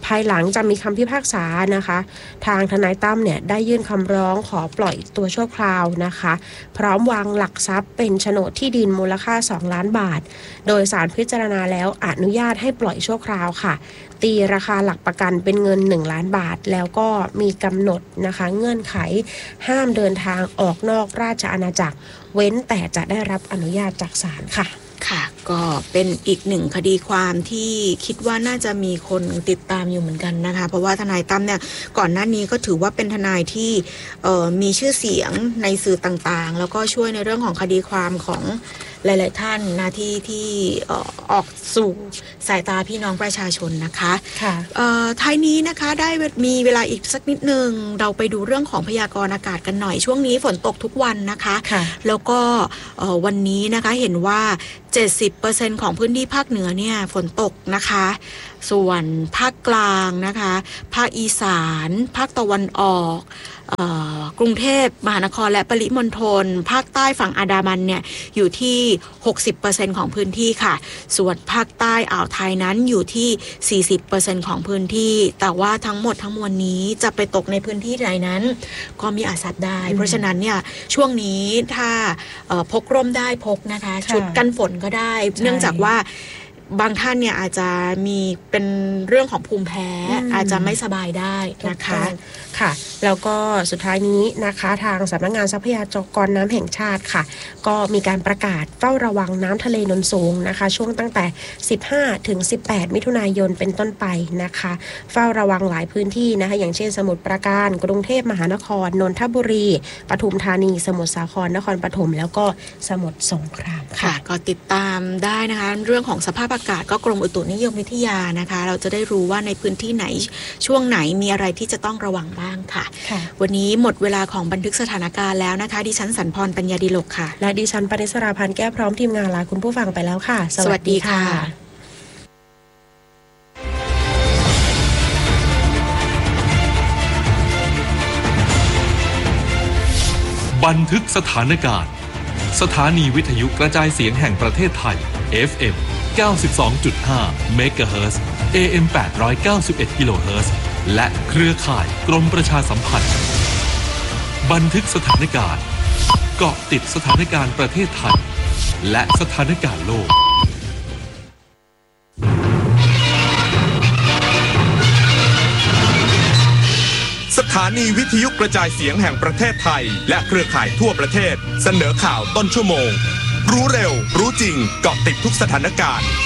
ภายหลังจะมีคำพิพากษานะคะทางทนายตั้มเนี่ยได้ยื่นคำร้องขอปล่อยตัวชั่วคราวนะคะพร้อมวางหลักทรัพย์เป็นโฉนดที่ดินมูลค่าสองล้านบาทโดยศาลพิจารณาแล้วอนุญาตให้ปล่อยชั่วคราวค่ะตีราคาหลักประกันเป็นเงินหนึ่งล้านบาทแล้วก็มีกำหนดนะคะเงื่อนไขห้ามเดินทางออกนอกราชอาณาจักรเว้นแต่จะได้รับอนุญาตจากศาลค่ะค่ะก็เป็นอีกหนึ่งคดีความที่คิดว่าน่าจะมีคนติดตามอยู่เหมือนกันนะคะเพราะว่าทนายตั้มเนี่ยก่อนหน้านี้ก็ถือว่าเป็นทนายที่มีชื่อเสียงในสื่อต่างๆแล้วก็ช่วยในเรื่องของคดีความของหลายๆท่านนะที่ที่ออกสู่สายตาพี่น้องประชาชนนะคะค่ะท้ายนี้นะคะได้มีเวลาอีกสักนิดนึงเราไปดูเรื่องของพยากรณ์อากาศกันหน่อยช่วงนี้ฝนตกทุกวันนะคะแล้วก็วันนี้นะคะเห็นว่า เจ็ดสิบเปอร์เซ็นต์ ของพื้นที่ภาคเหนือเนี่ยฝนตกนะคะส่วนภาคกลางนะคะภาคอีสานภาคตะวันออกกรุงเทพมหานครและปริมณฑลภาคใต้ฝั่งอันดามันเนี่ยอยู่ที่ หกสิบเปอร์เซ็นต์ ของพื้นที่ค่ะส่วนภาคใต้อ่าวไทยนั้นอยู่ที่ สี่สิบเปอร์เซ็นต์ ของพื้นที่แต่ว่าทั้งหมดทั้งมวลนี้จะไปตกในพื้นที่ไหนนั้นก็มีอาจได้ เพราะฉะนั้นเนี่ยช่วงนี้ถ้าพกร่มได้พกนะคะชุดกันฝนก็ได้เนื่องจากว่าบางท่านเนี่ยอาจจะมีเป็นเรื่องของภูมิแพ้อาจจะไม่สบายได้นะคะค่ะแล้วก็สุดท้ายนี้นะคะทางสำนักงานทรัพยากรน้ำแห่งชาติค่ะก็มีการประกาศเฝ้าระวังน้ำทะเลหนุนสูงนะคะช่วงตั้งแต่สิบห้าถึงสิบแปดมิถุนายนเป็นต้นไปนะคะเฝ้าระวังหลายพื้นที่นะคะอย่างเช่นสมุทรปราการกรุงเทพมหานครนนทบุรีปทุมธานีสมุทรสาครนครปฐมแล้วก็สมุทรสงครามค่ะก็ติดตามได้นะคะเรื่องของสภาพอากาศก็กรมอุตุนิยมวิทยานะคะเราจะได้รู้ว่าในพื้นที่ไหนช่วงไหนมีอะไรที่จะต้องระวังบ้างค่ะวันนี้หมดเวลาของบันทึกสถานการณ์แล้วนะคะดิฉันสันพรปัญญาดิลกค่ะและดิฉันปณิสราพันธ์แก้วพร้อมทีมงานลาคุณผู้ฟังไปแล้วค่ะสวัสดีค่ะบันทึกสถานการณ์สถานีวิทยุกระจายเสียงแห่งประเทศไทย เอฟ เอ็ม เก้าสิบสองจุดห้า เมกะเฮิรตซ์ เอ เอ็ม แปดร้อยเก้าสิบเอ็ด กิโลเฮิรตซ์และเครือข่ายกรมประชาสัมพันธ์บันทึกสถานการณ์เกาะติดสถานการณ์ประเทศไทยและสถานการณ์โลกสถานีวิทยุกระจายเสียงแห่งประเทศไทยและเครือข่ายทั่วประเทศเสนอข่าวต้นชั่วโมงรู้เร็วรู้จริงเกาะติดทุกสถานการณ์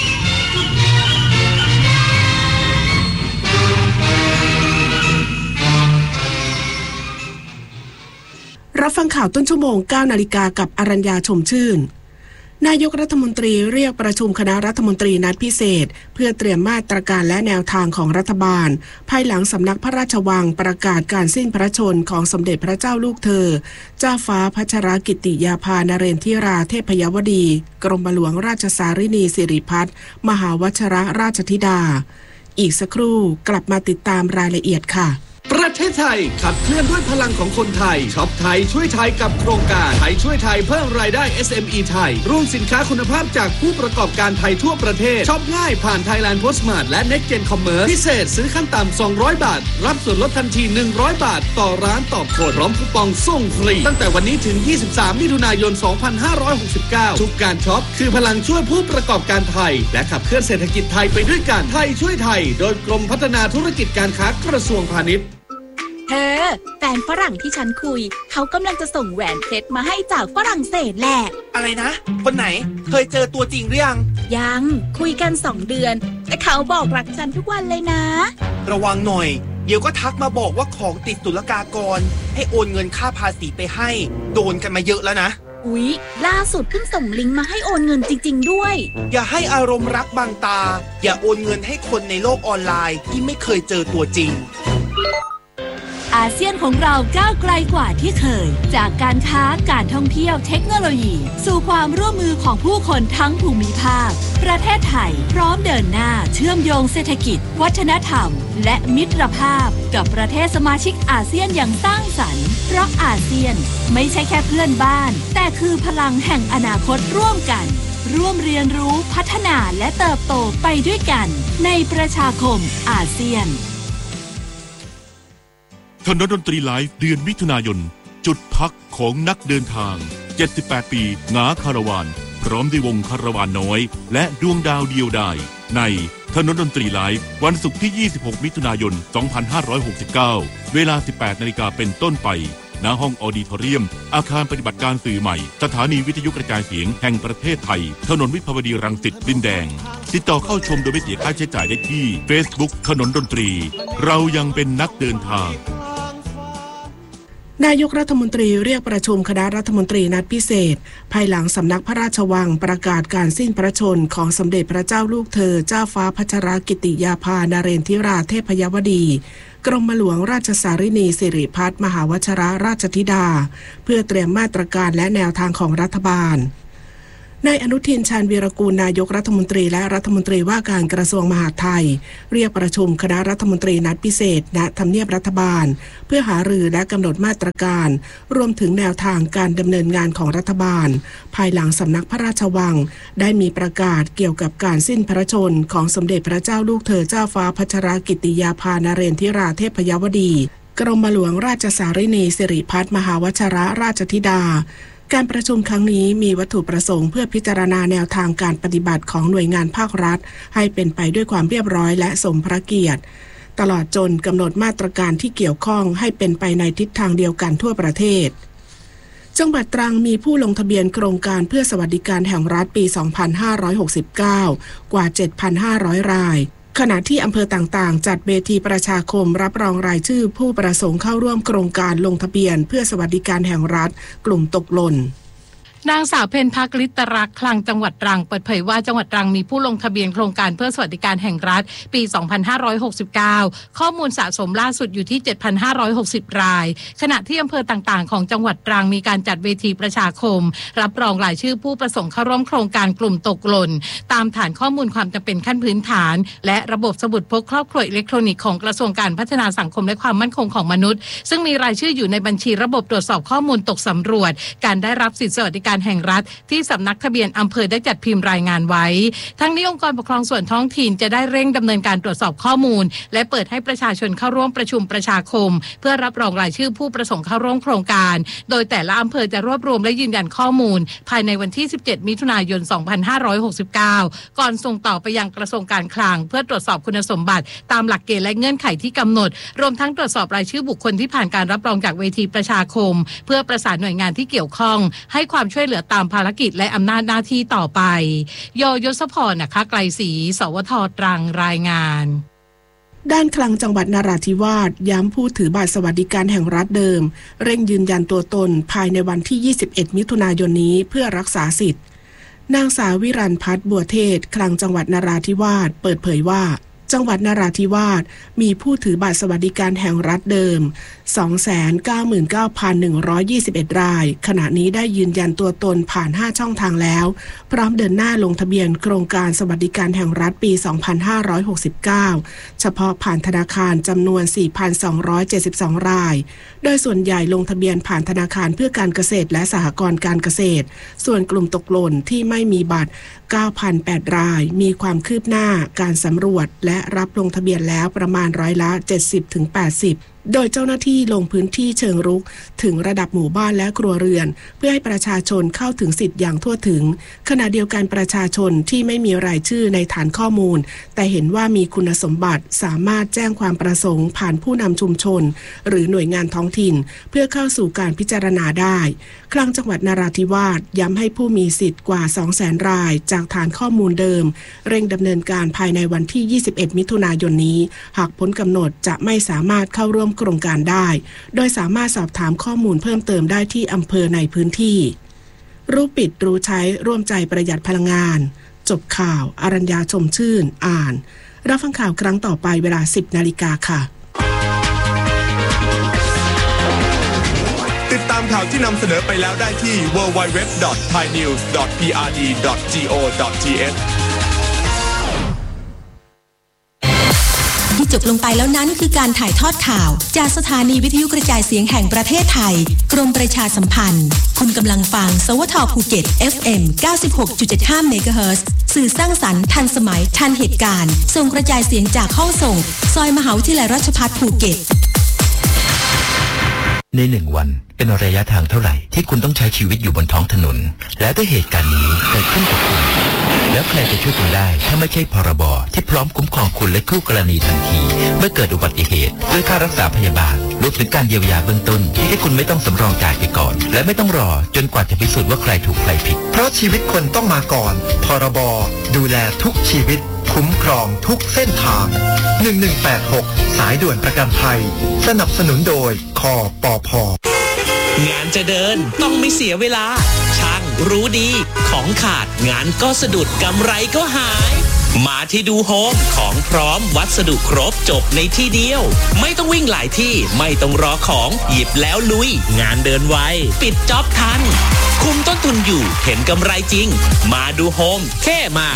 รับฟังข่าวต้นชั่วโมง เก้านาฬิกากับอรัญญาชมชื่นนายกรัฐมนตรีเรียกประชุมคณะรัฐมนตรีนัดพิเศษเพื่อเตรียมมาตรการและแนวทางของรัฐบาลภายหลังสำนักพระราชวังประกาศการสิ้นพระชนม์ของสมเด็จพระเจ้าลูกเธอเจ้าฟ้าพัชรกิติยาภานเรนทิราเทพยวดีกรมหลวงราชสารินีสิริพัฒน์มหาวชรราชธิดาอีกสักครู่กลับมาติดตามรายละเอียดค่ะประเทศไทยขับเคลื่อนด้วยพลังของคนไทยช็อปไทยช่วยไทยกับโครงการไทยช่วยไทยเพิ่มรายได้ เอส เอ็ม อี ไทยร่วมสินค้าคุณภาพจากผู้ประกอบการไทยทั่วประเทศช็อปง่ายผ่าน Thailand Postmart และ Next Gen Commerce พิเศษซื้อขั้นต่ำสองร้อยบาทรับส่วนลดทันทีหนึ่งร้อยบาทต่อร้านต่อโคดพร้อมคูปองส่งฟรีตั้งแต่วันนี้ถึงยี่สิบสามมิถุนายนสองพันห้าร้อยหกสิบเก้าทุกการช็อปคือพลังช่วยผู้ประกอบการไทยและขับเคลื่อนเศรษฐกิจไทยไปด้วยกันไทยช่วยไทยโดยกรมพัฒนาธุรกิจการค้ากระทรวงพาณิชย์เธอแฟนฝรั่งที่ฉันคุยเขากำลังจะส่งแหวนเพชรมาให้จากฝรั่งเศสแหละอะไรนะคนไหนเคยเจอตัวจริงหรือยังยังคุยกันสองเดือนแต่เขาบอกรักฉันทุกวันเลยนะระวังหน่อยเดี๋ยวก็ทักมาบอกว่าของติดศุลกากรให้โอนเงินค่าภาษีไปให้โดนกันมาเยอะแล้วนะอุ๊ยล่าสุดเพิ่งส่งลิงก์มาให้โอนเงินจริงๆด้วยอย่าให้อารมณ์รักบังตาอย่าโอนเงินให้คนในโลกออนไลน์ที่ไม่เคยเจอตัวจริงอาเซียนของเราก้าวไกลกว่าที่เคยจากการค้าการท่องเที่ยวเทคโนโลยีสู่ความร่วมมือของผู้คนทั้งภูมิภาคประเทศไทยพร้อมเดินหน้าเชื่อมโยงเศรษฐกิจวัฒนธรรมและมิตรภาพกับประเทศสมาชิกอาเซียนอย่างสร้างสรรค์เพราะอาเซียนไม่ใช่แค่เพื่อนบ้านแต่คือพลังแห่งอนาคตร่วมกันร่วมเรียนรู้พัฒนาและเติบโตไปด้วยกันในประชาคมอาเซียนถนนดนตรีไลฟ์เดือนมิถุนายนจุดพักของนักเดินทางเจ็ดสิบแปดปีงาคาราวานพร้อมด้วยวงคาราวานน้อยและดวงดาวเดียวดายในถนนดนตรีไลฟ์วันศุกร์ที่ยี่สิบหกมิถุนายนสองพันห้าร้อยหกสิบเก้าเวลา สิบแปดนาฬิกาเป็นต้นไปณห้องออดิทอเรียมอาคารปฏิบัติการสื่อใหม่สถานีวิทยุกระจายเสียงแห่งประเทศไทยถนนวิภาวดีรังสิตดินแดงติดต่อเข้าชมโดยไม่เสียค่าใช้จ่ายได้ที่ Facebook ถนนดนตรีเรายังเป็นนักเดินทางนายกรัฐมนตรีเรียกประชุมคณะรัฐมนตรีนัดพิเศษภายหลังสำนักพระราชวังประกาศการสิ้นพระชนม์ของสมเด็จพระเจ้าลูกเธอเจ้าฟ้าพัชรกิติยาภานเรนทิราเทพยวดีกรมหลวงราชสารินีสิริพัฒน์มหาวชรราชธิดาเพื่อเตรียมมาตรการและแนวทางของรัฐบาลนายอนุทินชาญวีรกูลนายกรัฐมนตรีและรัฐมนตรีว่าการกระทรวงมหาดไทยเรียกประชุมคณะรัฐมนตรีนัดพิเศษณทำเนียบรัฐบาลเพื่อหารือและกำหนดมาตรการรวมถึงแนวทางการดำเนินงานของรัฐบาลภายหลังสำนักพระราชวังได้มีประกาศเกี่ยวกับการสิ้นพระชนม์ของสมเด็จพระเจ้าลูกเธอเจ้าฟ้าพัชรกิติยาภานเรนทิราเทพยวดีกรมหลวงราชสารินีสิริพัฒน์มหาวชรราชธิดาการประชุมครั้งนี้มีวัตถุประสงค์เพื่อพิจารณาแนวทางการปฏิบัติของหน่วยงานภาครัฐให้เป็นไปด้วยความเรียบร้อยและสมพระเกียรติตลอดจนกำหนดมาตรการที่เกี่ยวข้องให้เป็นไปในทิศทางเดียวกันทั่วประเทศจังหวัดตรังมีผู้ลงทะเบียนโครงการเพื่อสวัสดิการแห่งรัฐปี สองพันห้าร้อยหกสิบเก้า กว่า เจ็ดพันห้าร้อย รายขณะที่อำเภอต่างๆจัดเวทีประชาคมรับรองรายชื่อผู้ประสงค์เข้าร่วมโครงการลงทะเบียนเพื่อสวัสดิการแห่งรัฐกลุ่มตกหล่นนางสาวเพ็ญพักฤตรักษ์คลังจังหวัดตรังเปิดเผยว่าจังหวัดตรังมีผู้ลงทะเบียนโครงการเพื่อสวัสดิการแห่งรัฐปี สองพันห้าร้อยหกสิบเก้า ข้อมูลสะสมล่าสุดอยู่ที่ เจ็ดพันห้าร้อยหกสิบ รายขณะที่อำเภอต่างๆของจังหวัดตรังมีการจัดเวทีประชาคมรับรองรายชื่อผู้ประสงค์เข้าร่วมโครงการกลุ่มตกหล่นตามฐานข้อมูลความจำเป็นขั้นพื้นฐานและระบบสมุดพกครอบครัวอิเล็กทรอนิกส์ของกระทรวงการพัฒนาสังคมและความมั่นคงของมนุษย์ซึ่งมีรายชื่ออยู่ในบัญชีระบบตรวจสอบข้อมูลตกสำรวจการได้รับสิทธิสวัสดิการแห่งรัฐที่สำนักทะเบียนอำเภอได้จัดพิมพ์รายงานไว้ทั้งนี้องค์กรปกครองส่วนท้องถิ่นจะได้เร่งดำเนินการตรวจสอบข้อมูลและเปิดให้ประชาชนเข้าร่วมประชุมประชาคมเพื่อรับรองรายชื่อผู้ประสงค์เข้าร่วมโครงการโดยแต่ละอำเภอจะรวบรวมและยืนยันข้อมูลภายในวันที่สิบเจ็ดมิถุนายนสองพันห้าร้อยหกสิบเก้าก่อนส่งต่อไปยังกระทรวงการคลังเพื่อตรวจสอบคุณสมบัติตามหลักเกณฑ์และเงื่อนไขที่กำหนดรวมทั้งตรวจสอบรายชื่อบุคคลที่ผ่านการรับรองจากเวทีประชาคมเพื่อประสานหน่วยงานที่เกี่ยวข้องให้ความช่วยเหลือตามภารกิจและอำนาจหน้าที่ต่อไปโยยศพรนะคะไกลศรีสวทตรังรายงานด้านคลังจังหวัดนราธิวาสย้ำผู้ถือบัตรสวัสดิการแห่งรัฐเดิมเร่งยืนยันตัวตนภายในวันที่ยี่สิบเอ็ดมิถุนายนนี้เพื่อรักษาสิทธิ์นางสาววิรันพัฒน์บัวเทศคลังจังหวัดนราธิวาสเปิดเผยว่าจังหวัดนราธิวาสมีผู้ถือบัตรสวัสดิการแห่งรัฐเดิม สองแสนเก้าหมื่นเก้าพันหนึ่งร้อยยี่สิบเอ็ด รายขณะนี้ได้ยืนยันตัวตนผ่านห้าช่องทางแล้วพร้อมเดินหน้าลงทะเบียนโครงการสวัสดิการแห่งรัฐปี สองพันห้าร้อยหกสิบเก้า เฉพาะผ่านธนาคารจำนวน สี่พันสองร้อยเจ็ดสิบสอง รายโดยส่วนใหญ่ลงทะเบียนผ่านธนาคารเพื่อการเกษตรและสหกรณ์การเกษตรส่วนกลุ่มตกหล่นที่ไม่มีบัตร เก้าพันแปด รายมีความคืบหน้าการสำรวจและรับลงทะเบียนแล้วประมาณร้อยละ เจ็ดสิบถึงแปดสิบ โดยเจ้าหน้าที่ลงพื้นที่เชิงรุกถึงระดับหมู่บ้านและครัวเรือนเพื่อให้ประชาชนเข้าถึงสิทธิ์อย่างทั่วถึงขณะเดียวกันประชาชนที่ไม่มีรายชื่อในฐานข้อมูลแต่เห็นว่ามีคุณสมบัติสามารถแจ้งความประสงค์ผ่านผู้นำชุมชนหรือหน่วยงานท้องถิ่นเพื่อเข้าสู่การพิจารณาได้คลังจังหวัดนราธิวาสย้ำให้ผู้มีสิทธิ์กว่า สองแสน รายจากฐานข้อมูลเดิมเร่งดำเนินการภายในวันที่ยี่สิบเอ็ดมิถุนายนนี้หากพ้นกำหนดจะไม่สามารถเข้าร่วมโครงการได้โดยสามารถสอบถามข้อมูลเพิ่มเติมได้ที่อำเภอในพื้นที่รู้ปิดรู้ใช้ร่วมใจประหยัดพลังงานจบข่าวอรัญญาชมชื่นอ่านรับฟังข่าวครั้งต่อไปเวลา สิบนาฬิกาค่ะติดตามข่าวที่นำเสนอไปแล้วได้ที่ ดับเบิลยู ดับเบิลยู ดับเบิลยู ดอท ไทยนิวส์ ดอท พี อาร์ ดี ดอท จี โอ ดอท ที เอชที่จบลงไปแล้วนั้นคือการถ่ายทอดข่าวจากสถานีวิทยุกระจายเสียงแห่งประเทศไทยกรมประชาสัมพันธ์คุณกำลังฟังสวทภูเก็ต เอฟ เอ็ม เก้าสิบหกจุดเจ็ดห้า เมกะเฮิรตซ์สื่อสร้างสรรค์ทันสมัยทันเหตุการณ์ส่งกระจายเสียงจากห้องส่งซอยมหาวิทยาลัยราชภัฏภูเก็ตในหนึ่งวันเป็นระยะทางเท่าไหร่ที่คุณต้องใช้ชีวิตอยู่บนท้องถนนและถ้าเหตุการณ์นี้เกิดขึ้นกับคุณแล้วใครจะช่วยคุณได้ถ้าไม่ใช่พรบที่พร้อมคุ้มครองคุณและคู่กรณีทันทีเมื่อเกิดอุบัติเหตุด้วยค่ารักษาพยาบาลรวมถึงการเยียวยาเบื้องต้นที่ให้คุณไม่ต้องสำรองจ่ายไปก่อนและไม่ต้องรอจนกว่าจะพิสูจน์ว่าใครถูกใครผิดเพราะชีวิตคนต้องมาก่อนพรบดูแลทุกชีวิตคุ้มครองทุกเส้นทางหนึ่งหนึ่งแปดหกสายด่วนประกันภัยสนับสนุนโดยคปภ. งานจะเดินต้องไม่เสียเวลาช่างรู้ดีของขาดงานก็สะดุดกำไรก็หายมาที่ดูโฮมของพร้อมวัสดุครบจบในที่เดียวไม่ต้องวิ่งหลายที่ไม่ต้องรอของหยิบแล้วลุยงานเดินไวปิดจ็อบทันคุมต้นทุนอยู่เห็นกำไรจริงมาดูโฮมแค่มา